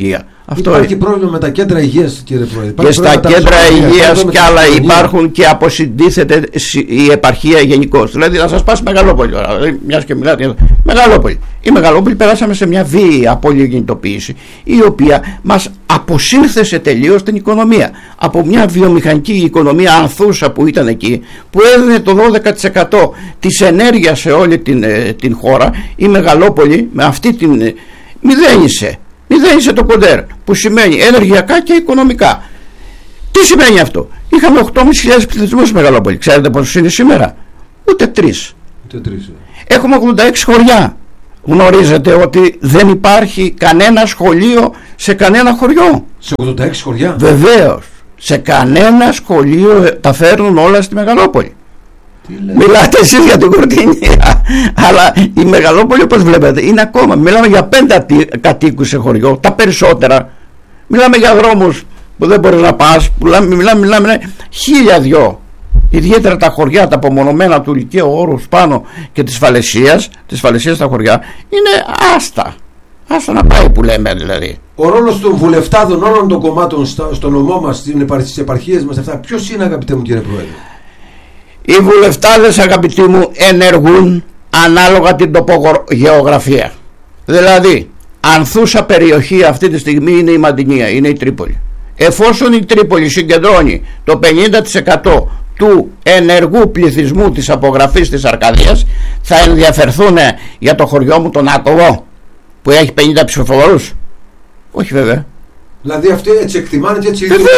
Υπάρχει πρόβλημα με τα κέντρα υγείας, κύριε Πρόεδρε. Και στα κέντρα υγείας κι άλλα υπάρχουν και αποσυντίθεται η επαρχία γενικώς. Δηλαδή να σας πάω στη Μεγαλόπολη, μιας και μιλάτε. Μεγαλόπολη. Η Μεγαλόπολη περάσαμε σε μια βίαιη απολιγνητοποίηση, η οποία μας αποσύρθεσε τελείως την οικονομία. Από μια βιομηχανική οικονομία ανθούσα που ήταν εκεί, που έδινε το 12% της ενέργειας σε όλη την χώρα, η Μεγαλόπολη με αυτή την μηδένισε το κοντέρ, που σημαίνει ενεργειακά και οικονομικά. Τι σημαίνει αυτό? Είχαμε 8.500 πληθυσμούς στη Μεγαλόπολη. Ξέρετε πόσους είναι σήμερα? Ούτε τρεις. Έχουμε 86 χωριά. Γνωρίζετε ότι δεν υπάρχει κανένα σχολείο σε κανένα χωριό? Σε 86 χωριά? Βεβαίως. Σε κανένα σχολείο τα φέρνουν όλα στη Μεγαλόπολη. Μιλάτε εσείς για την Κορτινία, αλλά η Μεγαλόπολη, όπως βλέπετε, είναι ακόμα. Μιλάμε για 5 κατοίκους σε χωριό, τα περισσότερα. Μιλάμε για δρόμους που δεν μπορείς να πας. Μιλάμε 1.002. Ιδιαίτερα τα χωριά, τα απομονωμένα του Λυκαίου Όρους πάνω και της Φαλαισίας στα χωριά είναι άστα να πάει, που λέμε δηλαδή. Ο ρόλος των βουλευτάδων όλων των κομμάτων στο νομό μας, στις επαρχίες μας, αυτά, ποιος είναι, αγαπητέ μου κύριε Πρόεδρε? Οι βουλευτάδες, αγαπητοί μου, ενεργούν ανάλογα την τοπογεωγραφία. Δηλαδή, ανθούσα περιοχή αυτή τη στιγμή είναι η Μαντινία, είναι η Τρίπολη. Εφόσον η Τρίπολη συγκεντρώνει το 50% του ενεργού πληθυσμού της απογραφής της Αρκαδίας, θα ενδιαφερθούν για το χωριό μου τον Άκοβο που έχει 50 ψηφοφόρους? Όχι βέβαια. Δηλαδή αυτοί έτσι εκτιμάνε και έτσι λειτουργούν.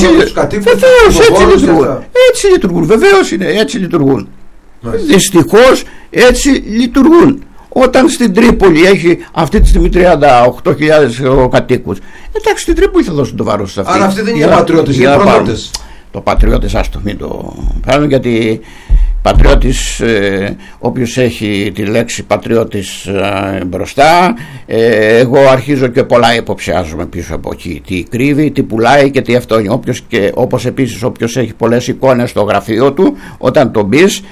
Έτσι λειτουργούν. Βεβαίως είναι, έτσι λειτουργούν. Δυστυχώς έτσι λειτουργούν. Όταν στην Τρίπολη έχει αυτή τη στιγμή 38.000 κατοίκους, εντάξει, στην Τρίπολη θα δώσουν το βάρος σε αυτή. Άρα αυτοί δεν είναι πατριώτες, είναι προδότες. Το πατριώτες, άστο, μην το πάρουν, γιατί πατριώτης, όποιος έχει τη λέξη πατριώτης μπροστά, εγώ αρχίζω και πολλά υποψιάζομαι πίσω από εκεί, τι κρύβει, τι πουλάει και τι αυτό είναι. Όπως επίσης όποιος έχει πολλές εικόνες στο γραφείο του, όταν τον πεις,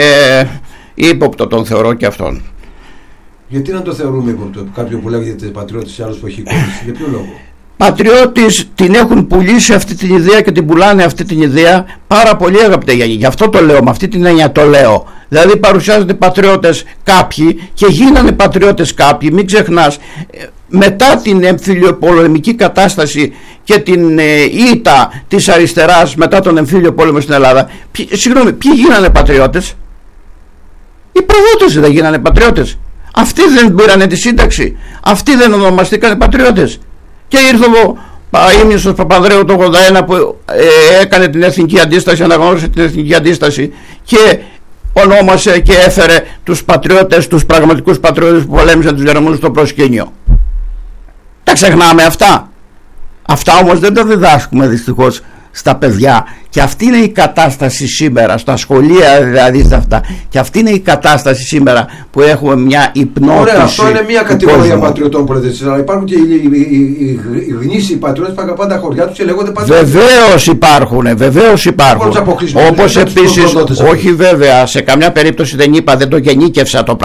ύποπτο τον θεωρώ και αυτόν. Γιατί να το θεωρούμε ύποπτο κάποιον που λέγεται πατριώτης και άλλος που έχει εικόνες? Για ποιο λόγο? Πατριώτης την έχουν πουλήσει αυτή την ιδέα και την πουλάνε αυτή την ιδέα πάρα πολύ, αγαπητέ Γιάννη. Γι' αυτό το λέω, με αυτή την έννοια το λέω. Δηλαδή παρουσιάζονται πατριώτες κάποιοι και γίνανε πατριώτες κάποιοι. Μην ξεχνάς, μετά την εμφυλιοπολεμική κατάσταση και την ήττα της αριστεράς μετά τον εμφύλιο πόλεμο στην Ελλάδα, ποιοι γίνανε πατριώτες? Οι προδότες δεν γίνανε πατριώτες? Αυτοί δεν πήρανε τη σύνταξη? Αυτοί δεν ονομαστήκανε πατριώτες? Και ήρθε ο Παΐμιος Παπανδρέου το 81 που έκανε την εθνική αντίσταση, αναγνώρισε την εθνική αντίσταση και ονόμασε και έφερε τους πατριώτες, τους πραγματικούς πατριώτες που πολέμησαν τους Γερμανούς στο προσκήνιο. Τα ξεχνάμε αυτά. Αυτά όμως δεν τα διδάσκουμε δυστυχώς στα παιδιά, και αυτή είναι η κατάσταση σήμερα στα σχολεία, δηλαδή στα αυτά, και αυτή είναι η κατάσταση σήμερα που έχουμε μια υπνότηση. Ωραία, αυτό είναι μια κατηγορία πατριωτών που λέτε εσείς, αλλά υπάρχουν και οι γνήσιοι πατριώτες που αγαπάνε τα χωριά τους και λέγονται πατριώτες. Βεβαίως υπάρχουν. Όπως επίσης, όχι βέβαια, σε καμιά περίπτωση δεν το γενίκευσα το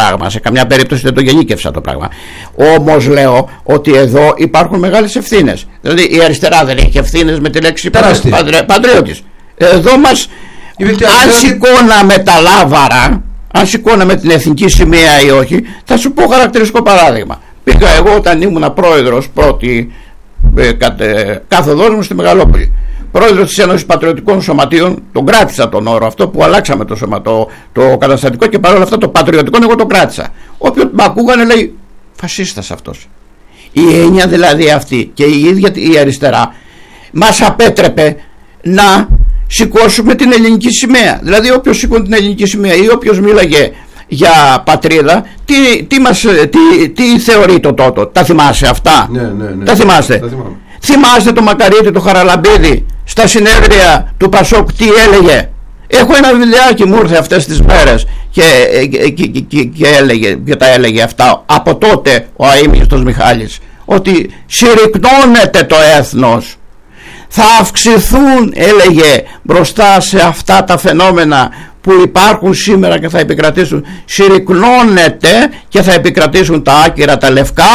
πράγμα. Όμως λέω ότι εδώ υπάρχουν μεγάλες ευθύνες. Δηλαδή η αριστερά δεν έχει ευθύνες με τη λέξη πατριώτης. Εδώ μας, αν σηκώναμε τα λάβαρα, αν σηκώναμε την εθνική σημαία ή όχι, θα σου πω χαρακτηριστικό παράδειγμα. Πήγα εγώ όταν ήμουν πρόεδρος πρώτη κάθοδός μου στη Μεγαλόπολη, πρόεδρος της Ένωσης Πατριωτικών Σωματείων, τον κράτησα τον όρο αυτό που αλλάξαμε το καταστατικό, και παρόλα αυτά το πατριωτικό εγώ το κράτησα. Όποιον με ακούγανε λέει φασίστας αυτός. Η έννοια δηλαδή αυτή και η ίδια η αριστερά μας απέτρεπε να σηκώσουμε την ελληνική σημαία. Δηλαδή όποιος σήκωνε την ελληνική σημαία ή όποιος μίλαγε για πατρίδα, τι θεωρεί το τότε? Τα θυμάσαι αυτά? Ναι. Τα θυμάστε? Θυμάστε το Μακαρίτη, το Χαραλαμπίδη στα συνέδρια του Πασόκ τι έλεγε? Έχω ένα βιντεάκι, μου ήρθε αυτές τις μέρες και τα έλεγε αυτά από τότε ο αείμνηστος Μιχάλης, ότι συρρυκνώνεται το έθνος, θα αυξηθούν, έλεγε, μπροστά σε αυτά τα φαινόμενα που υπάρχουν σήμερα και θα επικρατήσουν. Συρρυκνώνεται και θα επικρατήσουν τα άκυρα τα λευκά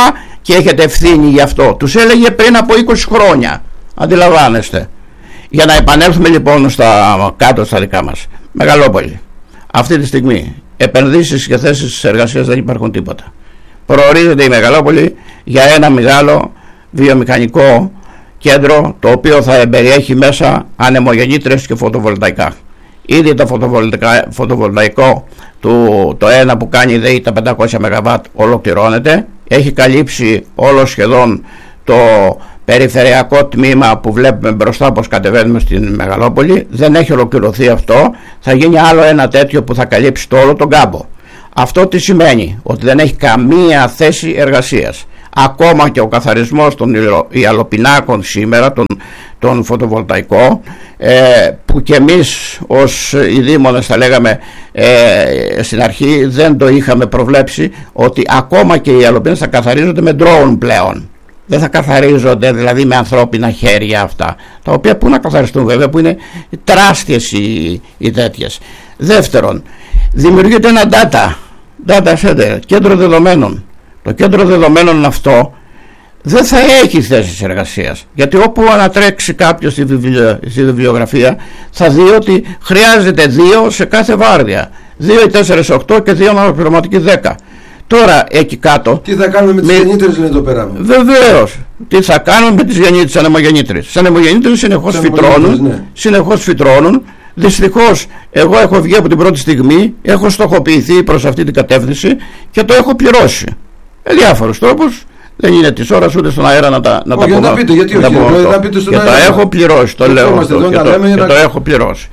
και έχετε ευθύνη γι' αυτό. Τους έλεγε πριν από 20 χρόνια. Αντιλαμβάνεστε. Για να επανέλθουμε λοιπόν κάτω στα δικά μας. Μεγαλόπολη. Αυτή τη στιγμή επενδύσεις και θέσεις εργασίας δεν υπάρχουν τίποτα. Προορίζεται η Μεγαλόπολη για ένα μεγάλο βιομηχανικό κέντρο, το οποίο θα εμπεριέχει μέσα ανεμογεννήτρες και φωτοβολταϊκά. Ήδη το φωτοβολταϊκό το ένα που κάνει ΔΕΗ τα 500 ΜΒ ολοκληρώνεται. Έχει καλύψει όλο σχεδόν το περιφερειακό τμήμα που βλέπουμε μπροστά πως κατεβαίνουμε στην Μεγαλόπολη. Δεν έχει ολοκληρωθεί αυτό. Θα γίνει άλλο ένα τέτοιο που θα καλύψει το όλο τον κάμπο. Αυτό τι σημαίνει? Ότι δεν έχει καμία θέση εργασίας. Ακόμα και ο καθαρισμός των ιαλοπινάκων σήμερα, τον φωτοβολταϊκό, που και εμείς ως οι δήμονες θα λέγαμε στην αρχή δεν το είχαμε προβλέψει, ότι ακόμα και οι ιαλοπινές θα καθαρίζονται με ντρόουν πλέον. Δεν θα καθαρίζονται δηλαδή με ανθρώπινα χέρια αυτά, τα οποία που να καθαριστούν βέβαια, που είναι τεράστιες οι τέτοιες. Δεύτερον, δημιουργείται ένα data center, κέντρο δεδομένων. Το κέντρο δεδομένων αυτό δεν θα έχει θέσεις εργασίας, γιατί όπου ανατρέξει κάποιος στη βιβλιογραφία θα δει ότι χρειάζεται 2 σε κάθε βάρδια, 2 ή 4 σε 8 και 2 αναπληρωματικοί 10. Τώρα εκεί κάτω τι θα κάνουμε με τις γεννήτρες, λένε εδώ πέρα? Βεβαίως, τι θα κάνουμε με τις γεννήτρες, ανεμογεννήτρες? Τις ανεμογεννήτρες συνεχώς φυτρώνουν. Δυστυχώς εγώ έχω βγει από την πρώτη στιγμή, έχω στοχοποιηθεί προς αυτή την κατεύθυνση και το έχω πληρώσει με διάφορους τρόπους. Δεν είναι της ώρας ούτε στον αέρα να τα πω. Να πείτε, γιατί όχι, να πείτε στον αέρα. Και το έχω πληρώσει, το λέω αυτό, και το έχω πληρώσει.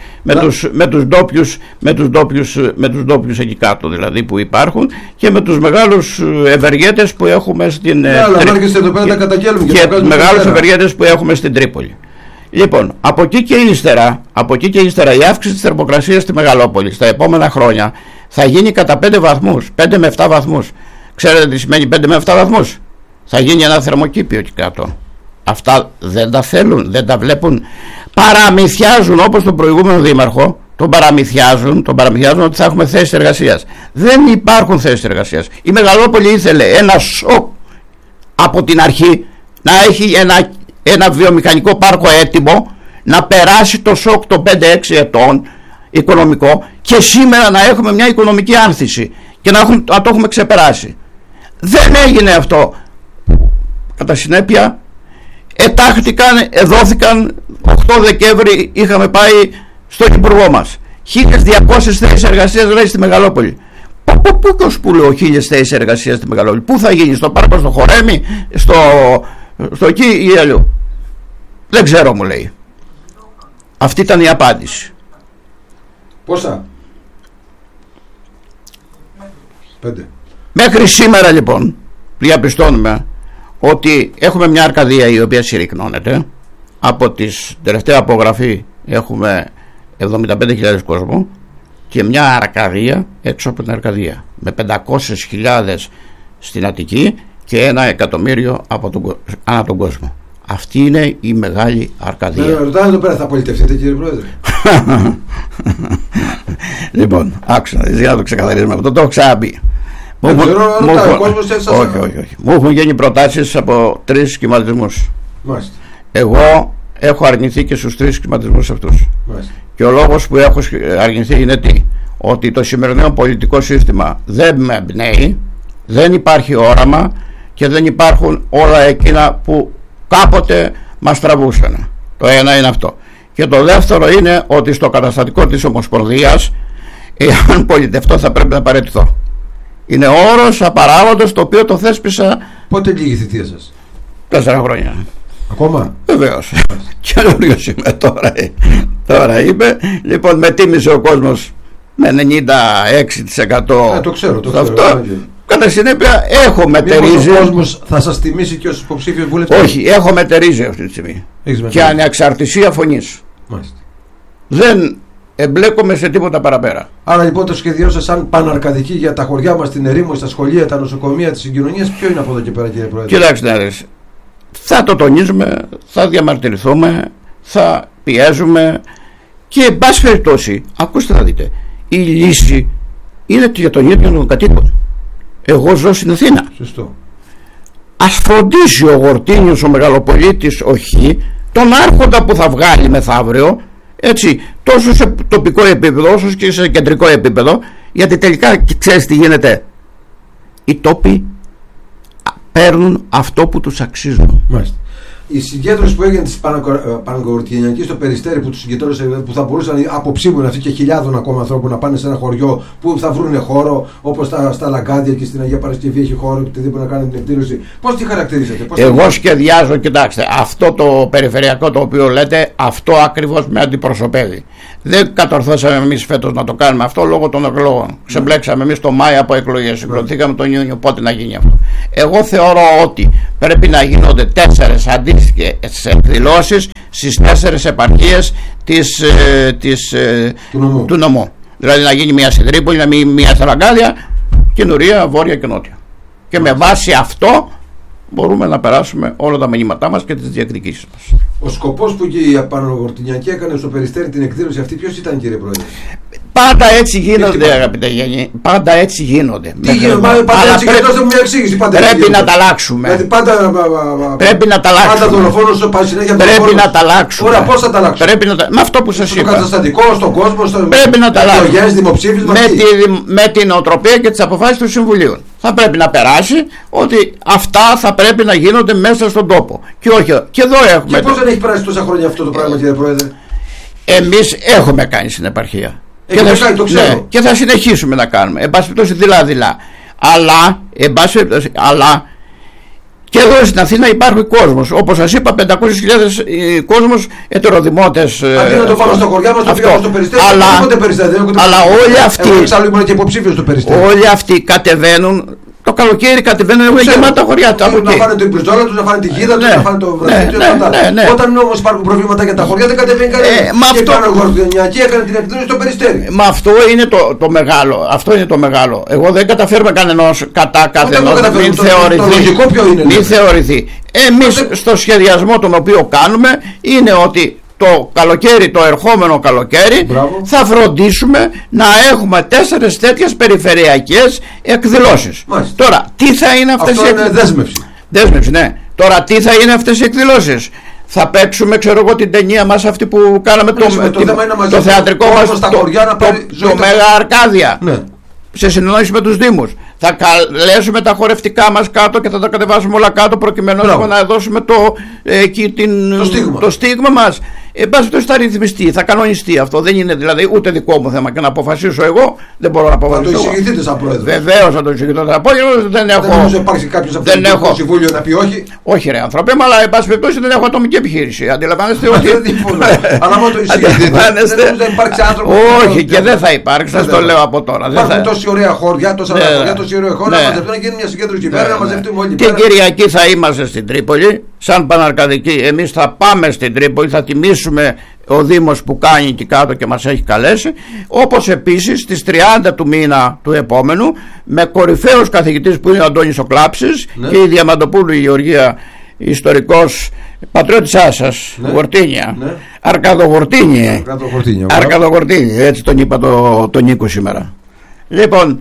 Με τους ντόπιους εκεί κάτω δηλαδή που υπάρχουν, και με τους μεγάλους ευεργέτες που έχουμε στην Τρίπολη. Λοιπόν, από εκεί και ύστερα η αύξηση της θερμοκρασίας στη Μεγαλόπολη στα επόμενα χρόνια θα γίνει κατά 5 βαθμούς, 5 με 7 βαθμούς. Ξέρετε τι σημαίνει 5 με 7 βαθμούς? Θα γίνει ένα θερμοκήπιο εκεί κάτω. Αυτά δεν τα θέλουν, δεν τα βλέπουν. Παραμυθιάζουν, όπως τον προηγούμενο δήμαρχο, τον παραμυθιάζουν ότι θα έχουμε θέσεις εργασίας. Δεν υπάρχουν θέσεις εργασίας. Η Μεγαλόπολη ήθελε ένα σοκ από την αρχή, να έχει ένα βιομηχανικό πάρκο έτοιμο, να περάσει το σοκ των 5-6 ετών οικονομικό, και σήμερα να έχουμε μια οικονομική άνθηση και να το έχουμε ξεπεράσει. Δεν έγινε αυτό. Κατά συνέπεια δόθηκαν 8 Δεκέμβρη, είχαμε πάει στον υπουργό μας 1.200 θέσεις εργασίας, λέει, στη Μεγαλόπολη. Πού λέω 1.000 θέσεις εργασίας στη Μεγαλόπολη? Πού θα γίνει? Στο πάρκο, στο Χορέμι, στο εκεί ή αλλού? Δεν ξέρω, μου λέει. Αυτή ήταν η απάντηση. Πόσα? 5. Μέχρι σήμερα λοιπόν διαπιστώνουμε ότι έχουμε μια Αρκαδία η οποία συρρυκνώνεται. Από τις τελευταία απογραφή έχουμε 75.000 κόσμο, και μια Αρκαδία έξω από την Αρκαδία με 500.000 στην Αττική και 1 εκατομμύριο ανά τον κόσμο. Αυτή είναι η μεγάλη Αρκαδία. Ρωτάνε εδώ πέρα, θα πολιτευτείτε, κύριε Πρόεδρε? Λοιπόν, άκουσα για να το ξεκαθαρίσουμε αυτό, το έχω ξαναπεί. Όχι. Μου έχουν γίνει προτάσεις από 3 σχηματισμούς. Εγώ έχω αρνηθεί και στους 3 σχηματισμούς αυτούς. Και ο λόγος που έχω αρνηθεί είναι τι? Ότι το σημερινό πολιτικό σύστημα δεν με εμπνέει, δεν υπάρχει όραμα και δεν υπάρχουν όλα εκείνα που κάποτε μας τραβούσαν. Το ένα είναι αυτό. Και το δεύτερο είναι ότι στο καταστατικό της Ομοσπονδίας, εάν πολιτευτώ, θα πρέπει να παραιτηθώ. Είναι όρος απαράγοντος, το οποίο το θέσπισα. Πότε λίγη η θητεία σας? 4 χρόνια. Ακόμα? Βεβαίως. Καινούριος είμαι τώρα είπε. Λοιπόν, με τίμησε ο κόσμος με 96%. Το ξέρω. Αυτό. Κατά συνέπεια έχω μετερίζει. Ο κόσμος θα σας τιμήσει και ως υποψήφιος βουλευτής? Όχι, έχω μετερίζει αυτή τη στιγμή. Και ανεξαρτησία φωνής. Μάλιστα. Δεν εμπλέκομαι σε τίποτα παραπέρα. Άρα λοιπόν το σχεδιό σας σαν παναρκαδική για τα χωριά μας, την ερήμο, στα σχολεία, τα νοσοκομεία, τις συγκοινωνίες, ποιο είναι από εδώ και πέρα, κύριε Πρόεδρε? Κοιτάξτε, θα το τονίζουμε, θα διαμαρτυρηθούμε, θα πιέζουμε και εν πάση περιπτώσει, ακούστε να δείτε, η λύση είναι για τον ίδιο των κατοίκων. Εγώ ζω στην Αθήνα. Σωστό. ας φροντίσει ο Γορτίνιος, ο μεγαλοπολίτης, όχι τον άρχοντα που θα βγάλει μεθαύριο, έτσι, τόσο σε τοπικό επίπεδο όσο και σε κεντρικό επίπεδο, γιατί τελικά ξέρεις τι γίνεται, οι τόποι παίρνουν αυτό που τους αξίζουν. Μάλιστα. Η συγκέντρωση που έγινε της Παναγορτινιακής στο Περιστέρι, που τους συγκεντρώσε, που θα μπορούσαν άποψή μου αυτοί και χιλιάδων ακόμα ανθρώπων να πάνε σε ένα χωριό που θα βρουν χώρο, όπως στα Λαγκάδια και στην Αγία Παρασκευή έχει χώρο, οτιδήποτε να κάνουν την εκδήλωση. Πώς τη χαρακτηρίζετε? Εγώ σχεδιάζω, κοιτάξτε, αυτό το περιφερειακό το οποίο λέτε, αυτό ακριβώς με αντιπροσωπεύει. Δεν κατορθώσαμε εμείς φέτος να το κάνουμε αυτό λόγω των εκλογών. Ξεμπλέξαμε εμείς το Μάη από εκλογές. Συγκροτήκαμε τον Ιούνιο. Πότε να γίνει αυτό? Εγώ θεωρώ ότι πρέπει να γίνονται 4 αντίστοιχες εκδηλώσεις στις 4 επαρχίες του νομού. Δηλαδή να γίνει μια στην Τρίπολη, να γίνει μια στα Λαγκάδια, Κινουρία, Βόρεια και Νότια. Και με βάση αυτό μπορούμε να περάσουμε όλα τα μηνύματά μας και τις διεκδικήσεις μας. Ο σκοπός που και η Παναγορτινιακή έκανε στο Περιστέρι την εκδήλωση αυτή, ποιος ήταν, κύριε Πρόεδρε? Πάντα έτσι γίνονται, αγαπητέ Γιάννη. Πάντα έτσι γίνονται. Τι γίνονται? Πάντα έτσι γίνονται. Δώστε μου μια εξήγηση. Πρέπει να τα αλλάξουμε. Πρέπει να τα αλλάξουμε. Πάντα δολοφόνος πάει συνέχεια. Πρέπει να τα αλλάξουμε. Ωραία, πώς θα τα αλλάξουμε? Με αυτό που σας είπα. Στο καταστατικό, στον κόσμο, πρέπει να τα αλλάξουμε. Δημοψήφισμα. Με την οτροπία και τις αποφάσεις του Συμβουλίου. Θα πρέπει να περάσει ότι αυτά θα πρέπει να γίνονται μέσα στον τόπο. Και όχι. Και εδώ έχουμε. Και πώς δεν έχει περάσει τόσα χρόνια αυτό το πράγμα, κύριε Πρόεδρε? Εμείς έχουμε κάνει στην επαρχία. Και θα συνεχίσουμε να κάνουμε. Εν πάση περιπτώσει δειλά-δειλά. Αλλά και εδώ στην Αθήνα υπάρχει κόσμος. Όπως σας είπα, 500.000 κόσμος, ετεροδημότες. Αντί να το βάλω στα χωριά μας, το πήγαμε στο Περιστέρι. Αλλά όλοι αυτοί. Όλοι αυτοί κατεβαίνουν. Το καλοκαίρι κατεβαίνουν γεμάτα χωριά. Να φάνε την μπριζόλα τους, να φάνε τη γίδα τους, να φάνε το βρασίδι τους. Όταν όμως υπάρχουν προβλήματα για τα χωριά, δεν κατεβαίνει κανένα. Και η Παναγορτινιακή έκανε την εκδήλωση στο Περιστέρι. Μα αυτό είναι το μεγάλο. Αυτό είναι το μεγάλο. Εγώ δεν καταφέρουμε κανένας κατά καθενός. Μην θεωρηθεί. Εμείς στο σχεδιασμό τον οποίο κάνουμε είναι ότι το καλοκαίρι, το ερχόμενο καλοκαίρι, θα φροντίσουμε να έχουμε 4 τέτοιες περιφερειακές εκδηλώσεις. Μάλιστα. Τώρα, τι θα είναι αυτές οι εκδηλώσεις? Δέσμευση. Δέσμευση, ναι. Τώρα, τι θα είναι αυτές οι εκδηλώσεις? Θα παίξουμε, ξέρω εγώ, την ταινία μας αυτή που κάναμε, το θεατρικό μας, το Μέγα Αρκάδια. Ναι. Σε συνεννόηση με τους Δήμους. Θα καλέσουμε τα χορευτικά μας κάτω και θα τα κατεβάσουμε όλα κάτω, προκειμένου να δώσουμε το στίγμα μας. Εν πάση περιπτώσει θα ρυθμιστεί, θα κανονιστεί αυτό. Δεν είναι δηλαδή ούτε δικό μου θέμα και να αποφασίσω εγώ. Δεν μπορώ να αποφασίσω. Θα το εισηγηθείτε σαν πρόεδρος? Βεβαίως θα το εισηγηθώ σαν πρόεδρος. Δεν νομίζω υπάρξει κάποιος από το Συμβούλιο να πει όχι. Όχι, ρε ανθρωπέ, αλλά εν πάση περιπτώσει δεν έχω ατομική επιχείρηση. Αντιλαμβάνεστε ότι. Αλλά άμα το εισηγηθείτε, δεν θα υπάρξει άνθρωπο. Όχι, και δεν θα υπάρξει. Σα το λέω από τώρα. Υπάρχουν τόση ωραία χώρια, τόσα χώρια, τόση ωραία χώρα να μαζευτούν, να γίνει μια συγκέντρωση εκεί πέρα, να μαζευτούμε όλοι. Την Κυριακή θα είμαστε στην Τρίπολη, σαν Παναρκαδική. Εμείς θα πάμε στην Τρίπολη, θα τιμήσουμε ο Δήμος που κάνει εκεί κάτω και μας έχει καλέσει, όπως επίσης στις 30 του μήνα του επόμενου, με κορυφαίους καθηγητής που είναι ο Αντώνης ο Κλάψης, ναι, και η Διαμαντοπούλου η Γεωργία, ιστορικός, πατριώτησά σας, ναι, Γορτίνια, ναι, Αρκαδογορτίνη, έτσι τον είπα τον Νίκο σήμερα. Λοιπόν,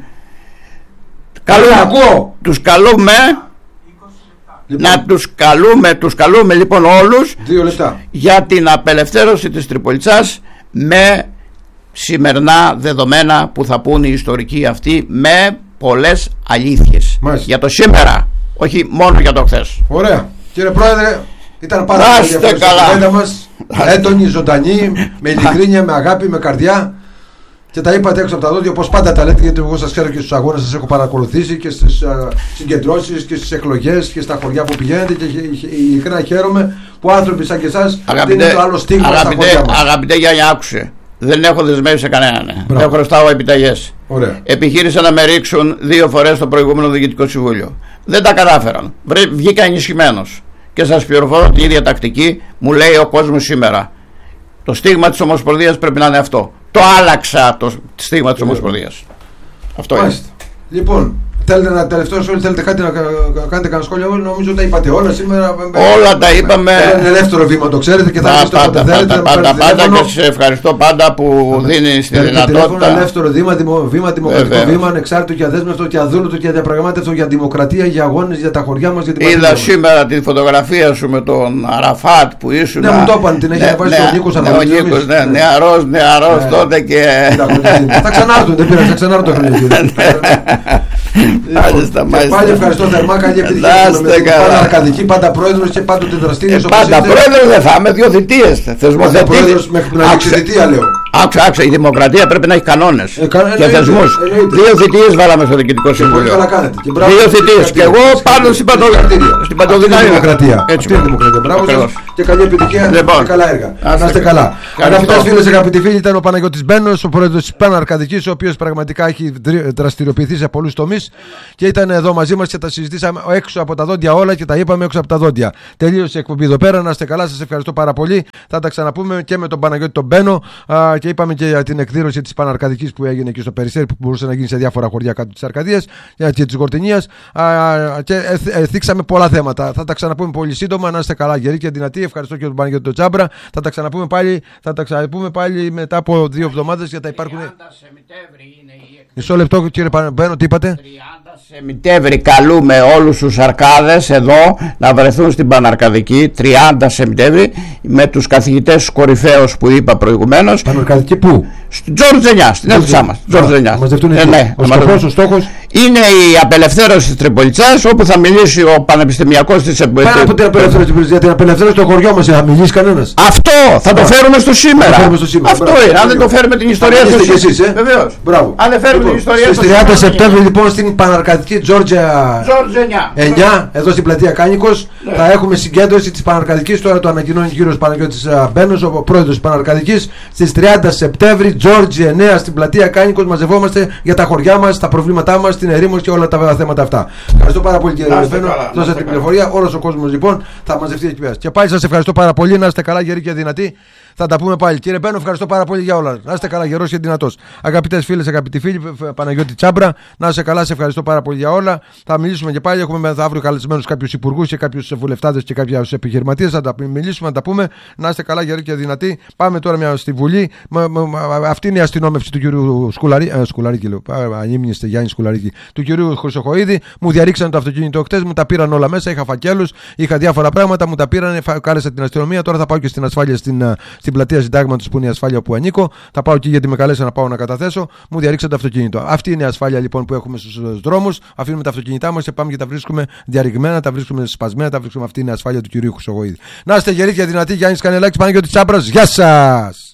τους καλούμε. Να τους καλούμε λοιπόν όλους για την απελευθέρωση της Τριπολιτσάς με σημερινά δεδομένα που θα πούν οι ιστορικοί αυτοί, με πολλές αλήθειες. Μάλιστα. Για το σήμερα, όχι μόνο για το χθες. Ωραία. Κύριε Πρόεδρε, ήταν πάρα πολύ ενδιαφέρουσα η κουβέντα μας, έντονη, ζωντανή, με ειλικρίνεια, με αγάπη, με καρδιά. Και τα είπατε έξω από τα δόντια, όπως πάντα τα λέτε, γιατί εγώ σας ξέρω και στους αγώνες, σας έχω παρακολουθήσει και στις συγκεντρώσεις και στις εκλογές και στα χωριά που πηγαίνετε, και ειλικρινά χαίρομαι που άνθρωποι σαν και εσάς δίνουν το άλλο στίγμα στα χωριά μας. Αγαπητέ Γιάννη, άκουσε. Δεν έχω δεσμεύσει σε κανέναν. Δεν χρωστάω επιταγές. Επιχείρησα να με ρίξουν 2 φορές στο προηγούμενο Διοικητικό Συμβούλιο. Δεν τα κατάφεραν. Βγήκα ενισχυμένος. Και σας πληροφορώ την ίδια τακτική μου λέει ο κόσμος σήμερα. Το στίγμα της Ομοσπονδίας πρέπει να είναι αυτό. Το άλλαξα το στίγμα της Ομοσπονδίας. Αυτό είναι. Λοιπόν, Θέλετε ένα τελευταίο σχόλιο, θέλετε κάτι να κάνετε κανένα σχόλιο? Νομίζω τα είπατε όλα σήμερα. Όλα τα είπαμε. Είναι ελεύθερο βήμα, το ξέρετε, και θα είστε όποτε θέλετε. Πάντα και σε ευχαριστώ πάντα που δίνεις τη δυνατότητα. Ελεύθερο βήμα, δημοκρατικό βήμα, ανεξάρτητο και αδέσμευτο και αδούλωτο και αδιαπραγμάτευτο για δημοκρατία, για αγώνες, για τα χωριά μας. Είδα σήμερα τη φωτογραφία σου με τον Αραφάτ που ήσουν. Ναι, μου το είπαν, την έχει βάσει ο Νίκος Αναβολής. Νεαρός τότε και. Θα ξανάρθουν, δεν πειράζει, θα ξανάρθουν το χρόνο. Πάλι ευχαριστώ θερμά, καλή επιτυχία. Πάντα Αρκαδική, πάντα πρόεδρος και πάντοτε δραστήριος. Πάντα πρόεδρος δεν θα είμαι, 2 θητείες. Πάντα πρόεδρος μέχρι την αλήξη θητεία, λέω. Άκουσα, η δημοκρατία πρέπει να έχει κανόνες και θεσμούς. 2 θητείες βάλαμε στο Διοικητικό Συμβούλιο. 2 θητείες. Και εγώ πάνω στην παντοδυνάμει δημοκρατία. Αυτή είναι η δημοκρατία. Μπράβο σας και καλή επιτυχία και καλά έργα. Να είστε καλά. Αγαπητές φίλες, αγαπητοί φίλοι, ήταν ο Παναγιώτης Μπένος, ο πρόεδρος της Παναρκαδικής, ο οποίος πραγματικά έχει δραστηριοποιηθεί σε πολλούς τομείς και ήταν εδώ μαζί μας και τα συζητήσαμε έξω από τα δόντια όλα και τα είπαμε έξω από τα δόντια. Τελείωσε η εκπομπή εδώ πέρα. Να είστε καλά, σας ευχαριστώ πάρα πολύ. Θα τα ξαναπούμε και με τον Παναγιώτη τον Μπένο. Και είπαμε και για την εκδήλωση της Παναρκαδικής που έγινε και στο Περιστέρι, που μπορούσε να γίνει σε διάφορα χωριά κάτω της Αρκαδίας και της Γορτινίας. Και θίξαμε πολλά θέματα. Θα τα ξαναπούμε πολύ σύντομα. Να είστε καλά, γεροί και δυνατοί. Ευχαριστώ και τον Παναγιώτη τον Τσάμπρα. Θα τα ξαναπούμε πάλι μετά από 2 εβδομάδες, γιατί θα υπάρχουν. Μισό λεπτό, κύριε Μπένο, τι είπατε? 30 Σεπτέμβρη καλούμε όλους τους Αρκάδες εδώ να βρεθούν στην Παναρκαδική. 30 Σεπτέμβρη με τους καθηγητές κορυφαίους που είπα προηγουμένως. Παναρκαδική πού? Στην Τζορτζενιά, στην αίθουσά μας. Ο στόχος είναι η απελευθέρωση της Τριπολιτσάς, όπου θα μιλήσει ο πανεπιστημιακός της Πέρα από την απελευθέρωση, για την απελευθέρωση στο χωριό μας θα μιλήσει κανένας? Αυτό θα το φέρουμε στο σήμερα. Αυτό είναι. Αν δεν το φέρουμε την ιστορία στο σήμερα. Βεβαίως. Αν δεν φέρουμε την ιστορία στο σήμερα. Στις 30 Σεπτέμβρη λοιπόν στην Παναρκαδική Τζόρτζια 9, εδώ στην πλατεία Κάνικος, θα έχουμε συγκέντρωση της Παναρκαδικής. Τώρα το ανακοινώνει ο κύριος Παναγιώτης Μπένος, ο πρόεδρος της Παναρκαδικής. Στις 30 Σεπτέμβρη, Τζόρτζια 9, στην πλατεία Κάνικος, μαζευόμαστε για τα χωριά μας, τα προβλήματά μας, την ερήμωση και όλα τα θέματα αυτά. Ευχαριστώ πάρα πολύ, κύριε Μπένο. Δώσατε την πληροφορία. Όλος ο κόσμος λοιπόν θα μαζευτεί εκεί πέρα. Και πάλι σας ευχαριστώ πάρα πολύ. Να είστε καλά, γεροί και δυνατοί. Θα τα πούμε πάλι. Κύριε Μπένο, ευχαριστώ πάρα πολύ για όλα. Να είστε καλά, γερός και δυνατός. Αγαπητές φίλες, αγαπητοί φίλοι, Παναγιώτη Τσάμπρα, να είστε καλά, σε ευχαριστώ πάρα πολύ για όλα. Θα μιλήσουμε και πάλι. Έχουμε αύριο καλεσμένους κάποιους υπουργούς και κάποιους βουλευτάδες και κάποιους επιχειρηματίες. Θα τα μιλήσουμε, να τα πούμε. Να είστε καλά, γεροί και δυνατοί. Πάμε τώρα στη Βουλή. Αυτή είναι η αστυνόμευση του κυρίου Σκουλαρίκη, λέω. Ανήμνηστε Γιάννη Σκουλαρίκη. Του κυρίου Χρυσοχοΐδη. Μου διαρρήξαν το αυτοκίνητο χτες, μου τα πήραν όλα μέσα. Είχα φακέλους, είχα διάφορα πράγματα, μου τα πήραν. Κάλεσα την αστυνομία. Τώρα θα πάω και στην ασφάλεια στην πλατεία Συντάγματος που είναι η ασφάλεια που ανήκω. Θα πάω εκεί γιατί με καλέσαν να πάω να καταθέσω. Μου διαρρήξαν το αυτοκίνητο. Αυτή είναι η ασφάλεια λοιπόν που έχουμε στους δρόμους. Αφήνουμε τα αυτοκίνητά μας και πάμε και τα βρίσκουμε διαρριγμένα, τα βρίσκουμε σπασμένα, τα βρίσκουμε. Αυτή είναι η ασφάλεια του κυρίου Χρυσοχοΐδη. Να είστε γεροί και δυνατοί. Γιάννης Κανελάκης, Παναγιώτης Τσάμπρας. Γεια σας!